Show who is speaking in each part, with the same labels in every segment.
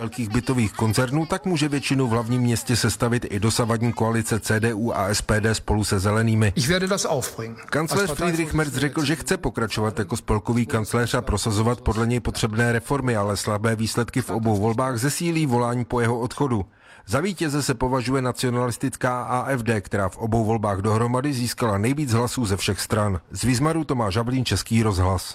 Speaker 1: velkých bytových koncernů, tak může většinu v hlavním městě sestavit i dosavadní koalice CDU a SPD spolu se Zelenými. Kancléř Friedrich Merz řekl, že chce pokračovat jako spolkový kancléř a prosazovat podle něj potřebné reformy, ale slabé výsledky v obou volbách zesílí volání po jeho odchodu. Za vítěze se považuje nacionalistická AfD, která v obou volbách dohromady získala nejvíc hlasů ze všech stran. Z Výzmaru Tomáš Žablín, Český rozhlas.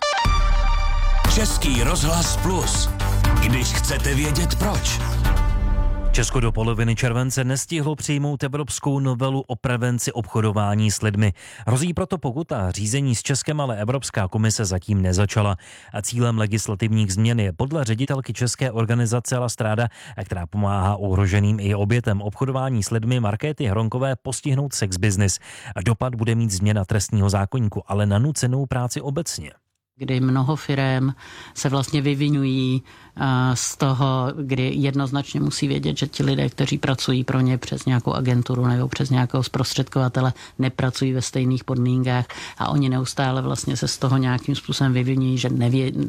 Speaker 2: Český rozhlas Plus. Když chcete vědět proč.
Speaker 3: Česko do poloviny července nestihlo přijmout evropskou novelu o prevenci obchodování s lidmi. Hrozí proto pokuta. Řízení s Českem ale Evropská komise zatím nezačala. A cílem legislativních změn je podle ředitelky české organizace La Strada, která pomáhá ohroženým i obětem obchodování s lidmi, Markéty Hronkové, postihnout sex business. Dopad bude mít změna trestního zákoníku, ale na nucenou práci obecně.
Speaker 4: Kdy mnoho firem se vlastně vyvinují z toho, kdy jednoznačně musí vědět, že ti lidé, kteří pracují pro ně přes nějakou agenturu nebo přes nějakého zprostředkovatele, nepracují ve stejných podmínkách a oni neustále vlastně se z toho nějakým způsobem vyvinují, že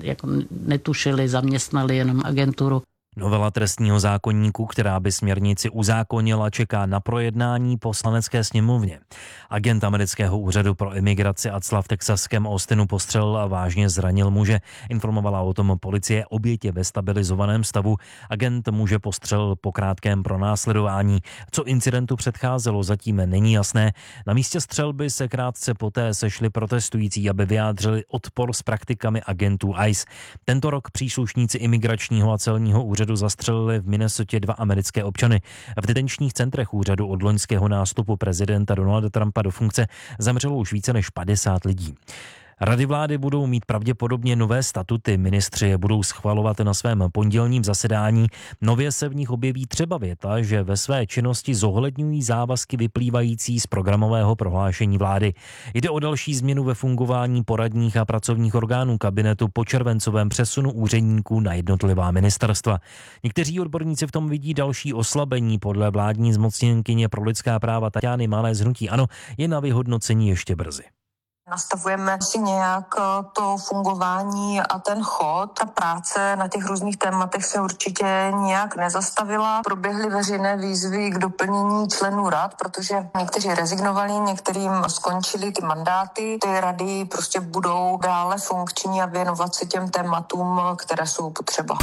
Speaker 4: netušili, zaměstnali jenom agenturu.
Speaker 3: Novela trestního zákoníku, která by směrnici uzákonila, čeká na projednání Poslanecké sněmovně. Agent amerického úřadu pro imigraci ACLA v texaském Austinu postřelil a vážně zranil muže. Informovala o tom policie, obětě ve stabilizovaném stavu. Agent muže postřelil po krátkém pronásledování. Co incidentu předcházelo, zatím není jasné. Na místě střelby se krátce poté sešli protestující, aby vyjádřili odpor s praktikami agentů ICE. Tento rok příslušníci imigračního a celního úřadu zastřelili v Minnesotě 2 americké občany. V detenčních centrech úřadu od loňského nástupu prezidenta Donalda Trumpa do funkce zemřelo už více než 50 lidí. Rady vlády budou mít pravděpodobně nové statuty. Ministři je budou schvalovat na svém pondělním zasedání. Nově se v nich objeví třeba věta, že ve své činnosti zohledňují závazky vyplývající z programového prohlášení vlády. Jde o další změnu ve fungování poradních a pracovních orgánů kabinetu po červencovém přesunu úředníků na jednotlivá ministerstva. Někteří odborníci v tom vidí další oslabení. Podle vládní zmocněnkyně pro lidská práva Taťány Malé z hnutí ANO je na vyhodnocení ještě brzy.
Speaker 5: Nastavujeme si nějak to fungování a ten chod. Ta práce na těch různých tématech se určitě nijak nezastavila. Proběhly veřejné výzvy k doplnění členů rad, protože někteří rezignovali, některým skončily ty mandáty. Ty rady prostě budou dále funkční a věnovat se těm tématům, které jsou potřeba.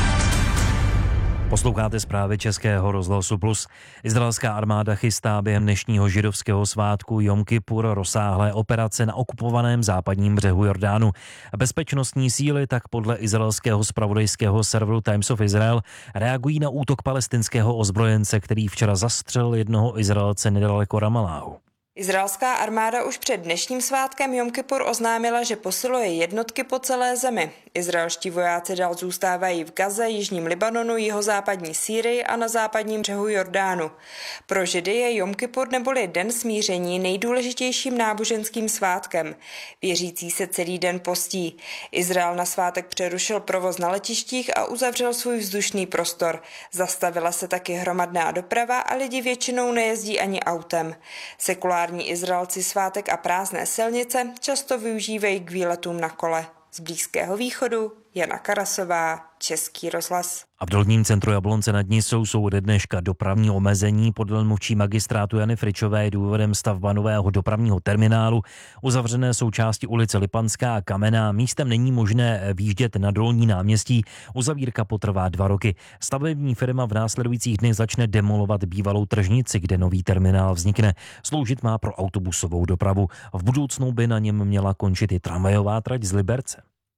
Speaker 3: Posloucháte zprávy Českého rozhlasu Plus. Izraelská armáda chystá během dnešního židovského svátku Jom Kipur rozsáhlé operace na okupovaném západním břehu Jordánu. Bezpečnostní síly tak podle izraelského zpravodajského serveru Times of Israel reagují na útok palestinského ozbrojence, který včera zastřelil jednoho Izraelce nedaleko Ramalláhu.
Speaker 6: Izraelská armáda už před dnešním svátkem Jom Kipur oznámila, že posiluje jednotky po celé zemi. Izraelští vojáci dál zůstávají v Gaze, jižním Libanonu, jihozápadní Sýrii a na západním břehu Jordánu. Pro Židy je Jom Kipur neboli Den smíření nejdůležitějším náboženským svátkem. Věřící se celý den postí. Izrael na svátek přerušil provoz na letištích a uzavřel svůj vzdušný prostor. Zastavila se taky hromadná doprava a lidi většinou nejezdí ani autem. Sekulární Izraelci svátek a prázdné silnice často využívají k výletům na kole. Z Blízkého východu Jana Karasová, Český rozhlas.
Speaker 3: A v Dolním centru Jablonce nad Nisou jsou ode dneška dopravní omezení. Podle mluvčí magistrátu Jany Fričové je důvodem stavba nového dopravního terminálu. Uzavřené jsou části ulice Lipanská a Kamenná. Místem není možné výjíždět na Dolní náměstí. Uzavírka potrvá 2 roky. Stavební firma v následujících dnech začne demolovat bývalou tržnici, kde nový terminál vznikne. Sloužit má pro autobusovou dopravu. V budoucnu by na něm měla končit i tramvajová trať z Liberce.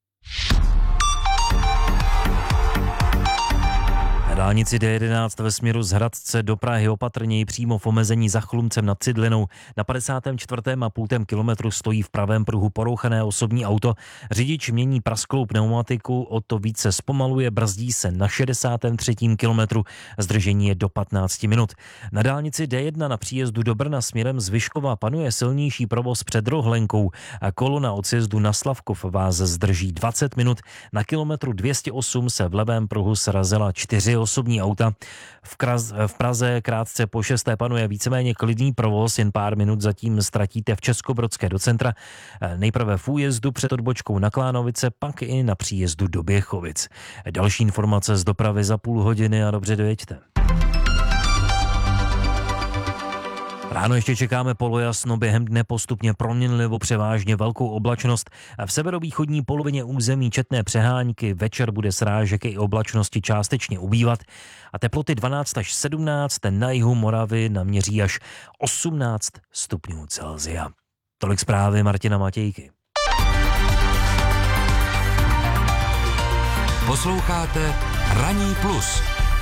Speaker 3: Na dálnici D11 ve směru z Hradce do Prahy opatrněji přímo v omezení za Chlumcem nad Cidlinou. Na 54,5 kilometru stojí v pravém pruhu porouchané osobní auto. Řidič mění prasklou pneumatiku, o to více zpomaluje, brzdí se na 63. kilometru. Zdržení je do 15 minut. Na dálnici D1 na příjezdu do Brna směrem z Vyškova panuje silnější provoz před Rohlenkou a kolona od sjezdu na Slavkov vás zdrží 20 minut. Na kilometru 208 se v levém pruhu srazila 4 osoby. osobní auta. V Praze krátce po 6. panuje víceméně klidný provoz, jen pár minut zatím ztratíte v Českobrodské do centra. Nejprve v újezdu před odbočkou na Klánovice, pak i na příjezdu do Běchovic. Další informace z dopravy za půl hodiny a dobře dojeďte. Ráno ještě čekáme polojasno, během dne postupně proměnlivo převážně velkou oblačnost. V severovýchodní polovině území četné přehánky, večer bude srážek i oblačnosti částečně ubývat a teploty 12 až 17, na jihu Moravy naměří až 18 stupňů Celsia. Tolik zprávy Martina Matějky.
Speaker 2: Posloucháte Ranní plus.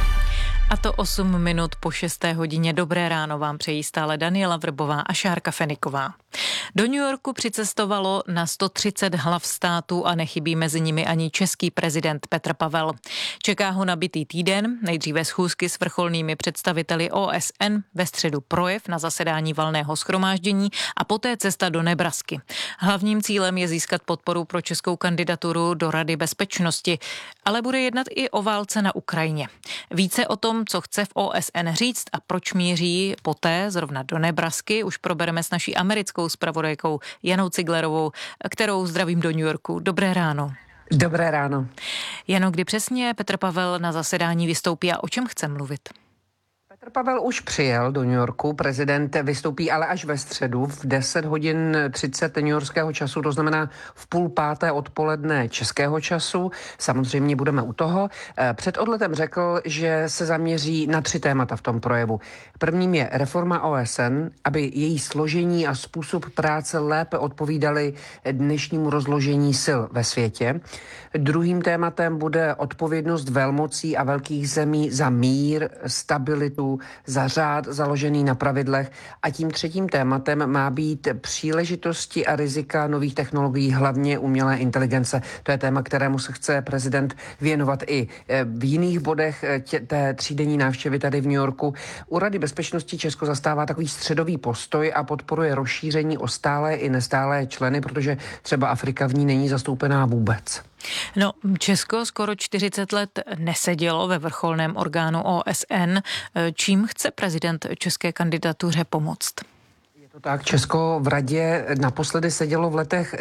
Speaker 7: A to 8 minut po 6. hodině. Dobré ráno vám přejí stále Daniela Vrbová a Šárka Feniková. Do New Yorku přicestovalo na 130 hlav států a nechybí mezi nimi ani český prezident Petr Pavel. Čeká ho nabitý týden, nejdříve schůzky s vrcholnými představiteli OSN, ve středu projev na zasedání valného shromáždění a poté cesta do Nebrasky. Hlavním cílem je získat podporu pro českou kandidaturu do Rady bezpečnosti, ale bude jednat i o válce na Ukrajině. Více o tom, co chce v OSN říct a proč míří poté zrovna do Nebrasky, už probereme s naší americkou zpravodajkou Janou Ciglerovou, kterou zdravím do New Yorku. Dobré ráno.
Speaker 8: Dobré ráno.
Speaker 7: Jano, kdy přesně Petr Pavel na zasedání vystoupí a o čem chce mluvit?
Speaker 8: Petr Pavel už přijel do New Yorku, prezident vystoupí ale až ve středu v 10 hodin 30 newyorského času, to znamená v 4:30 odpoledne českého času. Samozřejmě budeme u toho. Před odletem řekl, že se zaměří na 3 témata v tom projevu. Prvním je reforma OSN, aby její složení a způsob práce lépe odpovídaly dnešnímu rozložení sil ve světě. Druhým tématem bude odpovědnost velmocí a velkých zemí za mír, stabilitu, za řád založený na pravidlech a tím třetím tématem má být příležitosti a rizika nových technologií, hlavně umělé inteligence. To je téma, kterému se chce prezident věnovat i v jiných bodech té 3denní návštěvy tady v New Yorku. U Rady bezpečnosti Česko zastává takový středový postoj a podporuje rozšíření o stálé i nestálé členy, protože třeba Afrika v ní není zastoupená vůbec.
Speaker 7: No, Česko skoro 40 let nesedělo ve vrcholném orgánu OSN. Čím chce prezident české kandidatuře pomoct?
Speaker 8: Tak Česko v radě naposledy sedělo v letech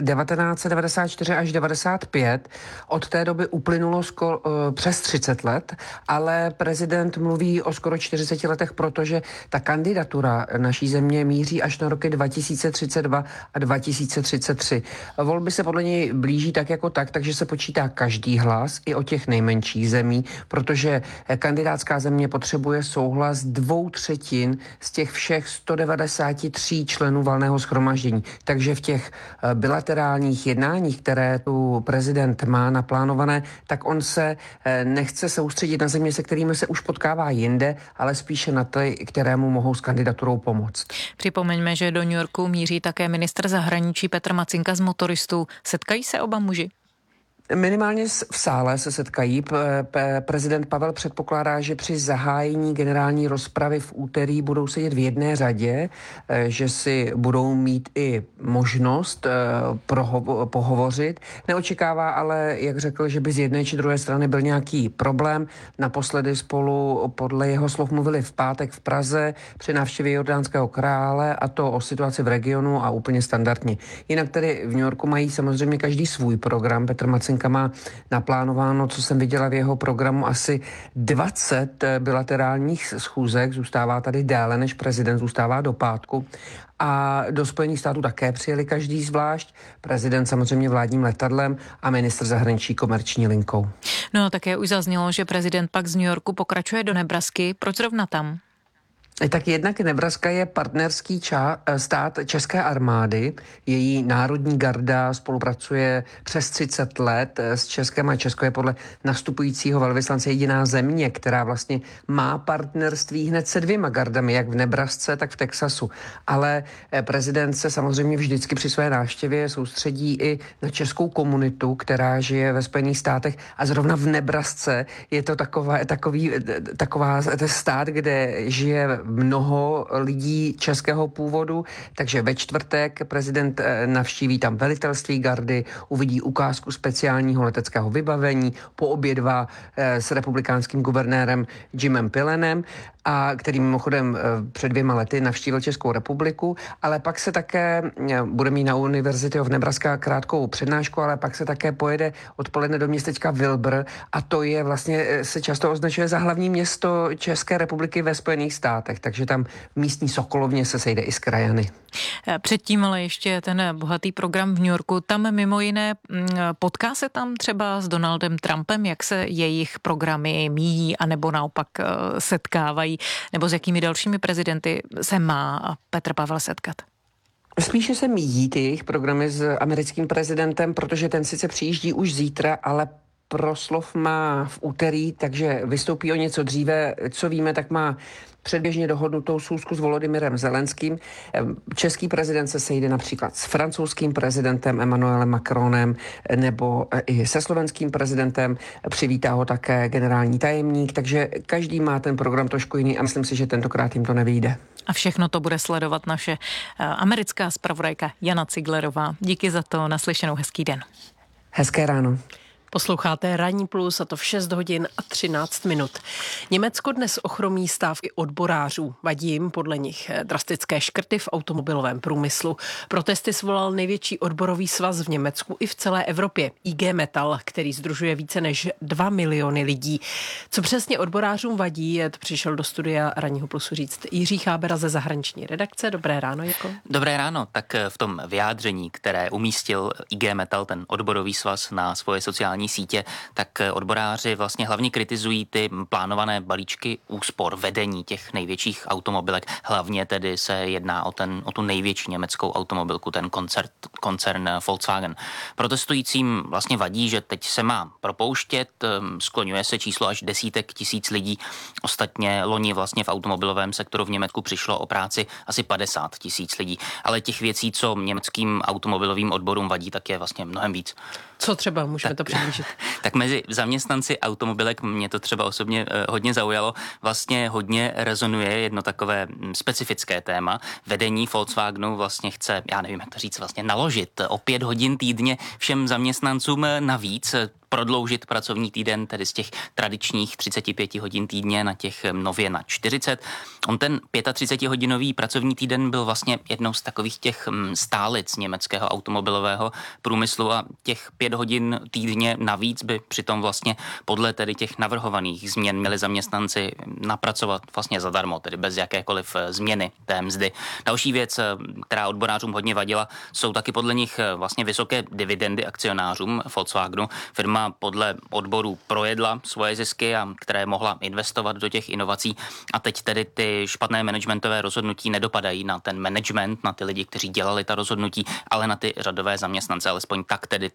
Speaker 8: 1994 až 95. Od té doby uplynulo přes 30 let, ale prezident mluví o skoro 40 letech, protože ta kandidatura naší země míří až na roky 2032 a 2033. Volby se podle něj blíží tak jako tak, takže se počítá každý hlas i o těch nejmenších zemí, protože kandidátská země potřebuje souhlas 2/3 z těch všech 193 členů valného shromáždění. Takže v těch bilaterálních jednáních, které tu prezident má naplánované, tak on se nechce soustředit na země, se kterými se už potkává jinde, ale spíše na ty, kterému mohou s kandidaturou pomoct.
Speaker 7: Připomeňme, že do New Yorku míří také ministr zahraničí Petr Macinka z Motoristů. Setkají se oba muži?
Speaker 8: Minimálně v sále se setkají. Prezident Pavel předpokládá, že při zahájení generální rozpravy v úterý budou sedět v jedné řadě, že si budou mít i možnost pohovořit. Neočekává ale, jak řekl, že by z jedné či druhé strany byl nějaký problém. Naposledy spolu podle jeho slov mluvili v pátek v Praze při návštěvě jordánského krále, a to o situaci v regionu a úplně standardně. Jinak tedy v New Yorku mají samozřejmě každý svůj program. Petr Macinka má naplánováno, co jsem viděla v jeho programu, asi 20 bilaterálních schůzek, zůstává tady déle, než prezident zůstává do pátku. A do Spojených států také přijeli každý zvlášť, prezident samozřejmě vládním letadlem a ministr zahraničí komerční linkou.
Speaker 7: No a také už zaznělo, že prezident pak z New Yorku pokračuje do Nebrasky. Proč zrovna tam?
Speaker 8: Tak jednak Nebraska je partnerský stát české armády. Její národní garda spolupracuje přes 30 let s Českem a Česko je podle nastupujícího velvyslance jediná země, která vlastně má partnerství hned se 2 gardami, jak v Nebrasce, tak v Texasu. Ale prezident se samozřejmě vždycky při své návštěvě soustředí i na českou komunitu, která žije ve Spojených státech a zrovna v Nebrasce je to taková stát, kde žije mnoho lidí českého původu, takže ve čtvrtek prezident navštíví tam velitelství gardy, uvidí ukázku speciálního leteckého vybavení, poobědvá s republikánským guvernérem Jimem Pillenem, a který mimochodem před 2 lety navštívil Českou republiku, ale pak se také bude mít na University of Nebraska krátkou přednášku, ale pak se také pojede odpoledne do městečka Wilbur, a to je vlastně, se často označuje za hlavní město České republiky ve Spojených státech, takže tam v místní Sokolovně se sejde i s krajany.
Speaker 7: Předtím ale ještě ten bohatý program v New Yorku, tam mimo jiné potká se tam třeba s Donaldem Trumpem, jak se jejich programy míjí, anebo naopak setkávají, nebo s jakými dalšími prezidenty se má Petr Pavel setkat?
Speaker 8: Spíše se míjí ty jejich programy s americkým prezidentem, protože ten sice přijíždí už zítra, ale proslov má v úterý, takže vystoupí o něco dříve. Co víme, tak má předběžně dohodnutou schůzku s Volodymyrem Zelenským. Český prezident se sejde například s francouzským prezidentem Emmanuelem Macronem nebo i se slovenským prezidentem. Přivítá ho také generální tajemník, takže každý má ten program trošku jiný a myslím si, že tentokrát jim to nevyjde.
Speaker 7: A všechno to bude sledovat naše americká zpravodajka Jana Ciglerová. Díky za to, naslyšenou, hezký den.
Speaker 8: Hezké ráno.
Speaker 9: Posloucháte Ranní plus, a to v 6 hodin a 13 minut. Německo dnes ochromí stávky odborářů. Vadí jim podle nich drastické škrty v automobilovém průmyslu. Protesty svolal největší odborový svaz v Německu i v celé Evropě, IG Metall, který sdružuje více než 2 miliony lidí. Co přesně odborářům vadí, přišel do studia Ranního plusu říct Jiří Chábera ze zahraniční redakce. Dobré ráno, Jirko.
Speaker 10: Dobré ráno. Tak v tom vyjádření, které umístil IG Metall, ten odborový svaz, na svoje sociální sítě, tak odboráři vlastně hlavně kritizují ty plánované balíčky úspor vedení těch největších automobilek. Hlavně tedy se jedná o tu největší německou automobilku, ten koncern Volkswagen. Protestujícím vlastně vadí, že teď se má propouštět, skloňuje se číslo až desítek tisíc lidí. Ostatně loni vlastně v automobilovém sektoru v Německu přišlo o práci asi 50 tisíc lidí. Ale těch věcí, co německým automobilovým odborům vadí, tak je vlastně mnohem víc.
Speaker 9: Co třeba? Můžeme to přiblížit.
Speaker 10: Tak mezi zaměstnanci automobilek mě to třeba osobně hodně zaujalo. Vlastně hodně rezonuje jedno takové specifické téma. Vedení Volkswagenu vlastně chce, já nevím, jak to říct, vlastně naložit o 5 hodin týdně všem zaměstnancům navíc, prodloužit pracovní týden, tedy z těch tradičních 35 hodin týdně na těch nově na 40. On ten 35-hodinový pracovní týden byl vlastně jednou z takových těch stálic německého automobilového průmyslu a těch 5 hodin týdně navíc by přitom vlastně podle tedy těch navrhovaných změn měli zaměstnanci napracovat vlastně zadarmo, tedy bez jakékoliv změny té mzdy. Další věc, která odborářům hodně vadila, jsou taky podle nich vlastně vysoké dividendy akcionářům Volkswagenu. Firma podle odborů projedla svoje zisky, a které mohla investovat do těch inovací, a teď tedy ty špatné managementové rozhodnutí nedopadají na ten management, na ty lidi, kteří dělali ta rozhodnutí, ale na ty řadové zaměstnance. Alespoň tak tedy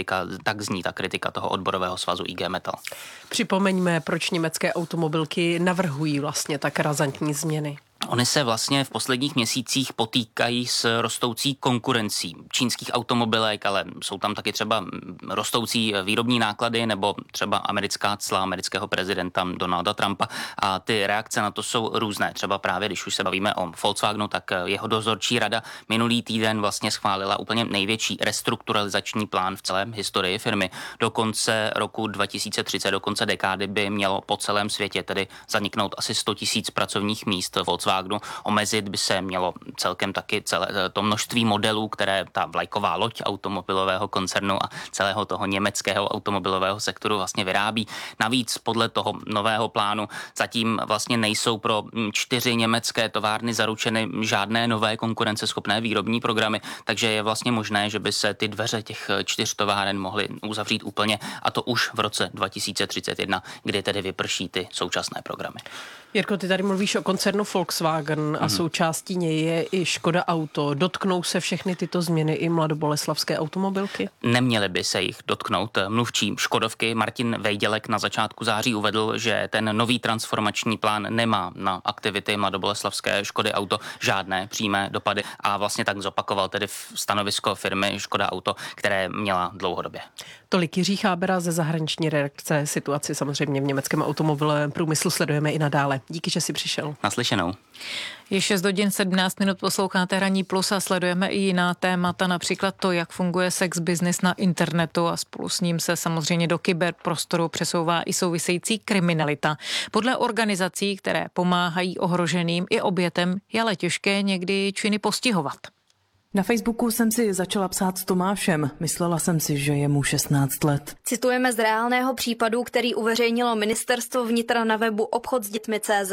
Speaker 10: tak zní ta kritika toho odborového svazu IG Metall.
Speaker 9: Připomeňme, proč německé automobilky navrhují vlastně tak razantní změny.
Speaker 10: Oni se vlastně v posledních měsících potýkají s rostoucí konkurencí čínských automobilek, ale jsou tam taky třeba rostoucí výrobní náklady nebo třeba americká cla amerického prezidenta Donalda Trumpa, a ty reakce na to jsou různé. Třeba právě, když už se bavíme o Volkswagenu, tak jeho dozorčí rada minulý týden vlastně schválila úplně největší restrukturalizační plán v celém historii firmy. Do konce roku 2030, do konce dekády by mělo po celém světě tedy zaniknout asi 100 000 pracovních míst Volkswagenu. Omezit by se mělo celkem taky celé to množství modelů, které ta vlajková loď automobilového koncernu a celého toho německého automobilového sektoru vlastně vyrábí. Navíc podle toho nového plánu zatím vlastně nejsou pro 4 německé továrny zaručeny žádné nové konkurenceschopné výrobní programy, takže je vlastně možné, že by se ty dveře těch 4 továren mohly uzavřít úplně, a to už v roce 2031, kdy tedy vyprší ty současné programy.
Speaker 9: Jirko, ty tady mluvíš o koncernu Volkswagen a součástí něj je i Škoda Auto. Dotknou se všechny tyto změny i mladoboleslavské automobilky?
Speaker 10: Neměly by se jich dotknout. Mluvčí Škodovky Martin Vejdělek na začátku září uvedl, že ten nový transformační plán nemá na aktivity mladoboleslavské Škody Auto žádné přímé dopady, a vlastně tak zopakoval tedy stanovisko firmy Škoda Auto, které měla dlouhodobě.
Speaker 9: Tolik Jiří Chábera ze zahraniční redakce. Situaci samozřejmě v německém automobilovém průmyslu sledujeme i nadále. Karle, díky, že jsi přišel.
Speaker 10: Naslyšenou.
Speaker 7: Je 6 hodin 17 minut, posloucháte Ranní plus a sledujeme i jiná témata, například to, jak funguje sex business na internetu a spolu s ním se samozřejmě do kyberprostoru přesouvá i související kriminalita. Podle organizací, které pomáhají ohroženým i obětem, je ale těžké někdy činy postihovat.
Speaker 11: Na Facebooku jsem si začala psát s Tomášem. Myslela jsem si, že je mu 16 let.
Speaker 12: Citujeme z reálného případu, který uveřejnilo Ministerstvo vnitra na webu obchodsdětmi.cz.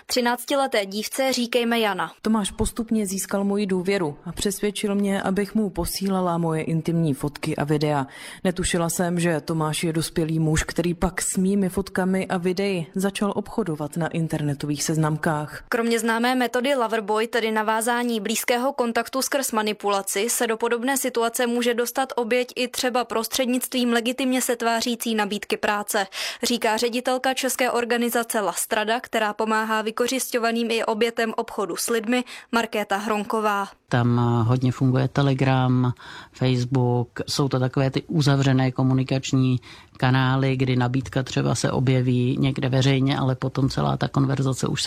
Speaker 12: 13leté dívce říkejme Jana.
Speaker 11: Tomáš postupně získal moji důvěru a přesvědčil mě, abych mu posílala moje intimní fotky a videa. Netušila jsem, že Tomáš je dospělý muž, který pak s mými fotkami a videi začal obchodovat na internetových seznamkách.
Speaker 12: Kromě známé metody Loverboy, tedy navázání blízkého kontaktu skrz manipulaci, se do podobné situace může dostat oběť i třeba prostřednictvím legitimně se tvářící nabídky práce, říká ředitelka české organizace La Strada, která pomáhá vykořisťovaným i obětem obchodu s lidmi, Markéta Hronková.
Speaker 4: Tam hodně funguje Telegram, Facebook, jsou to takové ty uzavřené komunikační kanály, kdy nabídka třeba se objeví někde veřejně, ale potom celá ta konverzace už se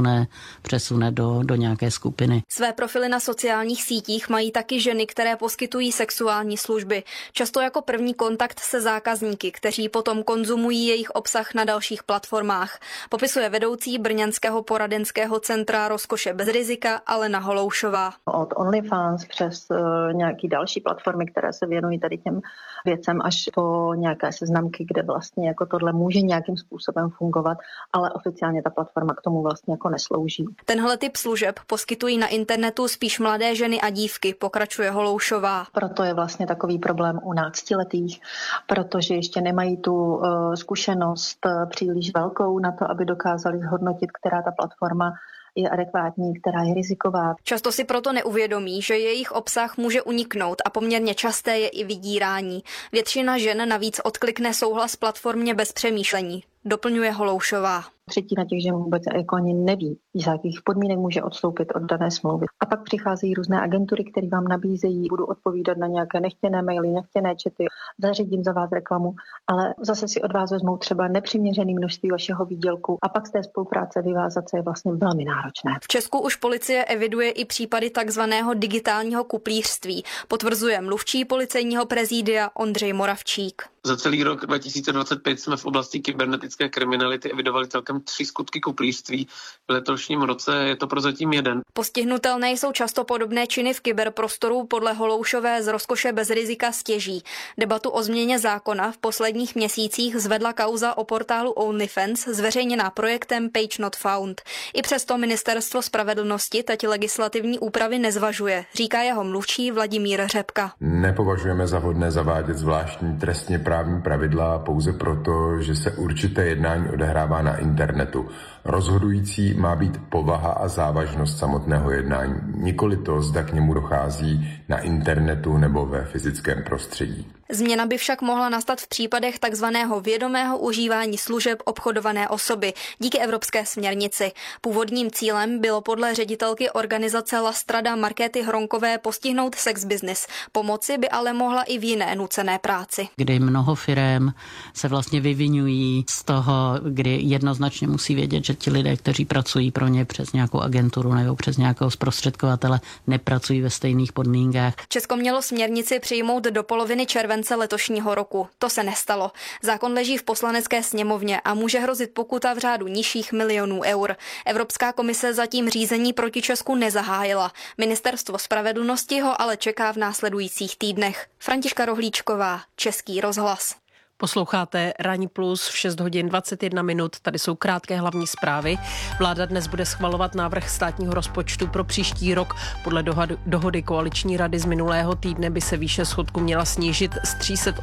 Speaker 4: přesune do nějaké skupiny.
Speaker 12: Své profily na sociálních sítích mají taky ženy, které poskytují sexuální služby. Často jako první kontakt se zákazníky, kteří potom konzumují jejich obsah na dalších platformách. Popisuje vedoucí brněnského poradenského centra Rozkoše bez rizika Alena Holoušová.
Speaker 13: Od OnlyFans přes nějaký další platformy, které se věnují tady těm věcem, až po nějaké seznamky, kde vlastně jako tohle může nějakým způsobem fungovat, ale oficiálně ta platforma k tomu vlastně jako neslouží.
Speaker 12: Tenhle typ služeb poskytují na internetu spíš mladé ženy a dívky, pokračuje Holoušová.
Speaker 13: Proto je vlastně takový problém u 12letých, protože ještě nemají tu zkušenost příliš velkou na to, aby dokázali zhodnotit, která ta platforma je adekvátní, která je riziková.
Speaker 12: Často si proto neuvědomí, že jejich obsah může uniknout a poměrně časté je i vydírání. Většina žen navíc odklikne souhlas platformě bez přemýšlení, doplňuje Holoušová.
Speaker 13: Třetina těch žen vůbec jako ani neví, z jakých podmínek může odstoupit od dané smlouvy. A pak přicházejí různé agentury, které vám nabízejí, budu odpovídat na nějaké nechtěné maily, nechtěné chaty, zařídím za vás reklamu, ale zase si od vás vezmou třeba nepřiměřené množství vašeho výdělku a pak z té spolupráce vyvázat se je vlastně velmi náročné.
Speaker 12: V Česku už policie eviduje i případy takzvaného digitálního kuplířství, potvrzuje mluvčí policejního prezídia Ondřej Moravčík.
Speaker 14: Za celý rok 2025 jsme v oblasti kybernetické kriminality evidovali celkem 3 skutky kuplířství. V letošním roce je to prozatím 1.
Speaker 12: Postihnutelné jsou často podobné činy v kyberprostoru, podle Holoušové z Rozkoše bez rizika stěží. Debatu o změně zákona v posledních měsících zvedla kauza o portálu OnlyFans, zveřejněná projektem Page Not Found. I přesto Ministerstvo spravedlnosti teď legislativní úpravy nezvažuje, říká jeho mluvčí Vladimír Řepka.
Speaker 15: Nepovažujeme za vhodné zavádět zvláštní trestně právní pravidla pouze proto, že se určité jednání odehrává na internetu. Rozhodující má být povaha a závažnost samotného jednání, nikoli to, zda k němu dochází na internetu nebo ve fyzickém prostředí.
Speaker 12: Změna by však mohla nastat v případech takzvaného vědomého užívání služeb obchodované osoby díky evropské směrnici. Původním cílem bylo podle ředitelky organizace La Strada Markéty Hronkové postihnout sex business. Pomoci by ale mohla i v jiné nucené práci.
Speaker 4: Kdy mnoho firem se vlastně vyvinují z toho, kdy jednoznačně musí vědět, že ti lidé, kteří pracují pro ně přes nějakou agenturu nebo přes nějakého zprostředkovatele, nepracují ve stejných podmínkách.
Speaker 12: Česko mělo směrnici přijmout do poloviny července letošního roku. To se nestalo. Zákon leží v poslanecké sněmovně a může hrozit pokuta v řádu nižších milionů eur. Evropská komise zatím řízení proti Česku nezahájila. Ministerstvo spravedlnosti ho ale čeká v následujících týdnech. Františka Rohlíčková, Český rozhlas.
Speaker 9: Posloucháte Ranní plus v 6 hodin 21 minut. Tady jsou krátké hlavní zprávy. Vláda dnes bude schvalovat návrh státního rozpočtu pro příští rok. Podle dohody koaliční rady z minulého týdne by se výše schodku měla snížit z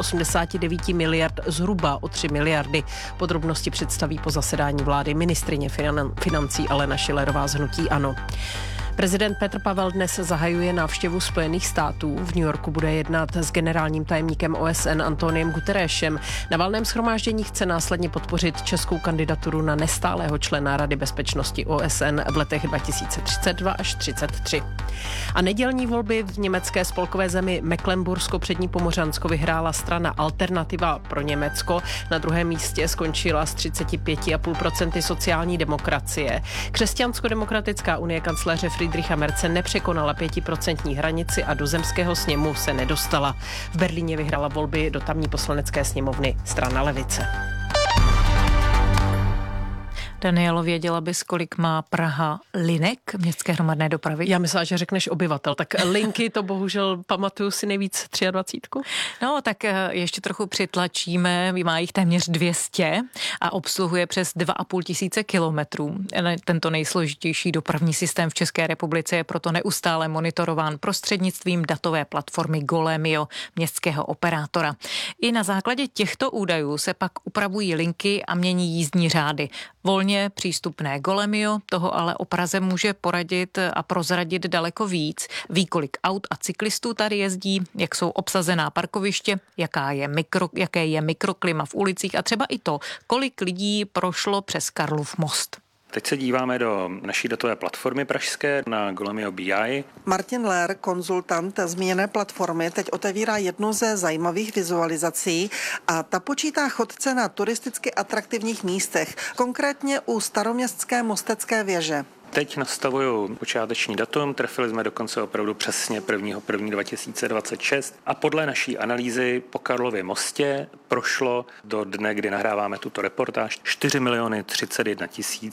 Speaker 9: 389 miliard zhruba o 3 miliardy. Podrobnosti představí po zasedání vlády ministryně financí Alena Schillerová z hnutí ANO. Prezident Petr Pavel dnes zahajuje návštěvu Spojených států. V New Yorku bude jednat s generálním tajemníkem OSN Antoniem Guterresem. Na valném shromáždění chce následně podpořit českou kandidaturu na nestálého člena Rady bezpečnosti OSN v letech 2032 až 33. A nedělní volby v německé spolkové zemi Mecklenbursko-Přední Pomořansko vyhrála strana Alternativa pro Německo. Na druhém místě skončila s 35,5% sociální demokracie. Křesťansko-demokratická unie kancléře Friedricha Merze nepřekonala 5% hranici a do zemského sněmu se nedostala. V Berlíně vyhrála volby do tamní poslanecké sněmovny strana levice.
Speaker 7: Danielo, věděla bys, kolik má Praha linek městské hromadné dopravy?
Speaker 9: Já myslela, že řekneš obyvatel, tak linky to bohužel pamatuju si nejvíc 23.
Speaker 7: No, tak ještě trochu přitlačíme, má jich téměř 200 a obsluhuje přes 2,5 tisíce kilometrů. Tento nejsložitější dopravní systém v České republice je proto neustále monitorován prostřednictvím datové platformy Golemio, městského operátora. I na základě těchto údajů se pak upravují linky a mění jízdní řády. Volně přístupné Golemio toho ale o Praze může poradit a prozradit daleko víc. Ví, kolik aut a cyklistů tady jezdí, jak jsou obsazená parkoviště, jaké je mikroklima v ulicích a třeba i to, kolik lidí prošlo přes Karlův most.
Speaker 16: Teď se díváme do naší datové platformy pražské na Golemio BI.
Speaker 17: Martin Lér, konzultant zmíněné platformy, teď otevírá jednu ze zajímavých vizualizací a ta počítá chodce na turisticky atraktivních místech, konkrétně u staroměstské Mostecké věže.
Speaker 16: Teď nastavuju počáteční datum, trefili jsme dokonce opravdu přesně 1.1.2026 a podle naší analýzy po Karlově mostě prošlo do dne, kdy nahráváme tuto reportáž, 4 031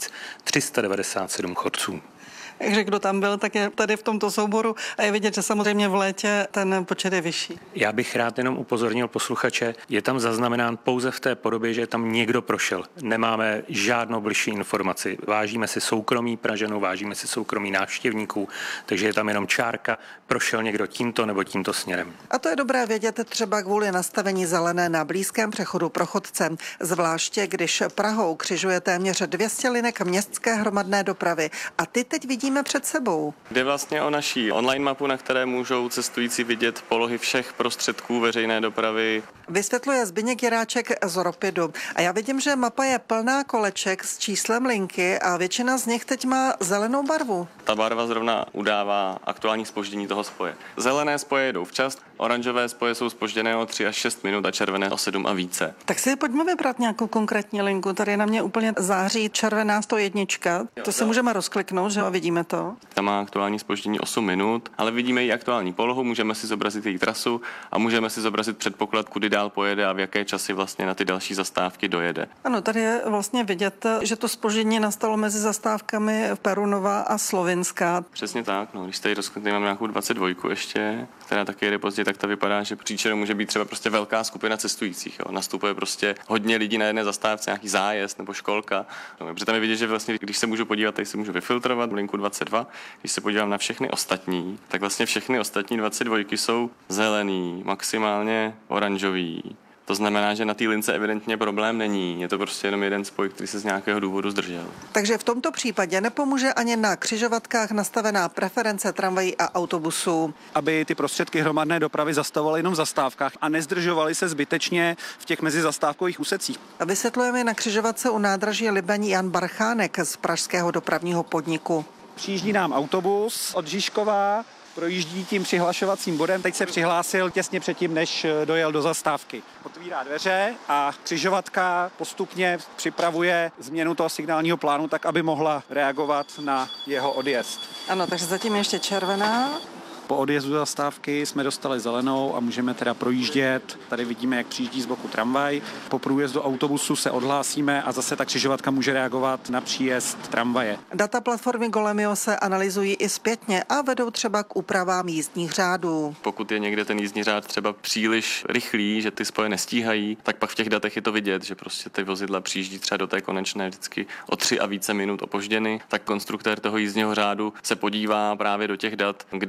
Speaker 16: 397 chodců.
Speaker 17: Takže kdo tam byl, tak je tady v tomto souboru a je vidět, že samozřejmě v létě ten počet je vyšší.
Speaker 16: Já bych rád jenom upozornil posluchače, je tam zaznamenán pouze v té podobě, že tam někdo prošel. Nemáme žádnou bližší informaci. Vážíme si soukromí Pražanů, vážíme si soukromí návštěvníků, takže je tam jenom čárka, prošel někdo tímto nebo tímto směrem.
Speaker 17: A to je dobré vědět třeba kvůli nastavení zelené na blízkém přechodu pro chodce, zvláště když Prahou křižuje téměř 200 linek městské hromadné dopravy a ty teď vidíme před sebou.
Speaker 18: Jde vlastně o naší online mapu, na které můžou cestující vidět polohy všech prostředků veřejné dopravy.
Speaker 17: Vysvětluje Zbyněk Jiráček z Ropidu. A já vidím, že mapa je plná koleček s číslem linky a většina z nich teď má zelenou barvu.
Speaker 18: Ta barva zrovna udává aktuální zpoždění toho spoje. Zelené spoje jedou včas, oranžové spoje jsou zpožděné o 3 až 6 minut a červené o 7 a více.
Speaker 17: Tak si pojďme vybrat nějakou konkrétní linku. Tady na mě úplně září červená 101. To si můžeme rozkliknout, že vidíme to.
Speaker 18: Ta má aktuální zpoždění 8 minut, ale vidíme i aktuální polohu, můžeme si zobrazit její trasu a můžeme si zobrazit předpoklad, kudy dál pojede a v jaké časy vlastně na ty další zastávky dojede.
Speaker 17: Ano, tady je vlastně vidět, že to zpoždění nastalo mezi zastávkami Perunova a Slovinská.
Speaker 18: Přesně tak, no, když tady rozklikneme mám nějakou 22 ještě, která taky jede pozdě, tak ta vypadá, že příčinou může být třeba prostě velká skupina cestujících. Jo. Nastupuje prostě hodně lidí na jedné zastávce, nějaký zájezd nebo školka. No, protože tam je vidět, že vlastně, když se můžu podívat, tady se můžu vyfiltrovat linku 22. Když se podívám na všechny ostatní, tak vlastně všechny ostatní 22 jsou zelený, maximálně oranžový. To znamená, že na té lince evidentně problém není. Je to prostě jenom jeden spoj, který se z nějakého důvodu zdržel.
Speaker 17: Takže v tomto případě nepomůže ani na křižovatkách nastavená preference tramvají a autobusů.
Speaker 19: Aby ty prostředky hromadné dopravy zastavovaly jenom v zastávkách a nezdržovaly se zbytečně v těch mezizastávkových úsecích.
Speaker 17: Vysvětlujeme na křižovatce u nádraží Libeň Jan Barchánek z pražského dopravního podniku.
Speaker 19: Přijíždí nám autobus od Žižkova, projíždí tím přihlašovacím bodem, teď se přihlásil těsně předtím, než dojel do zastávky. Otvírá dveře a křižovatka postupně připravuje změnu toho signálního plánu tak, aby mohla reagovat na jeho odjezd.
Speaker 17: Ano, takže zatím ještě červená.
Speaker 19: Po odjezdu zastávky jsme dostali zelenou a můžeme teda projíždět. Tady vidíme, jak přijíždí z boku tramvaj. Po průjezdu autobusu se odhlásíme a zase ta křižovatka může reagovat na příjezd tramvaje.
Speaker 17: Data platformy Golemio se analyzují i zpětně a vedou třeba k úpravám jízdních řádů.
Speaker 18: Pokud je někde ten jízdní řád třeba příliš rychlý, že ty spoje nestíhají, tak pak v těch datech je to vidět, že prostě ty vozidla přijíždí třeba do té konečné vždycky o 3 a více minut opožděny, tak konstruktér toho jízdního řádu se podívá právě do těch dat, kde se ty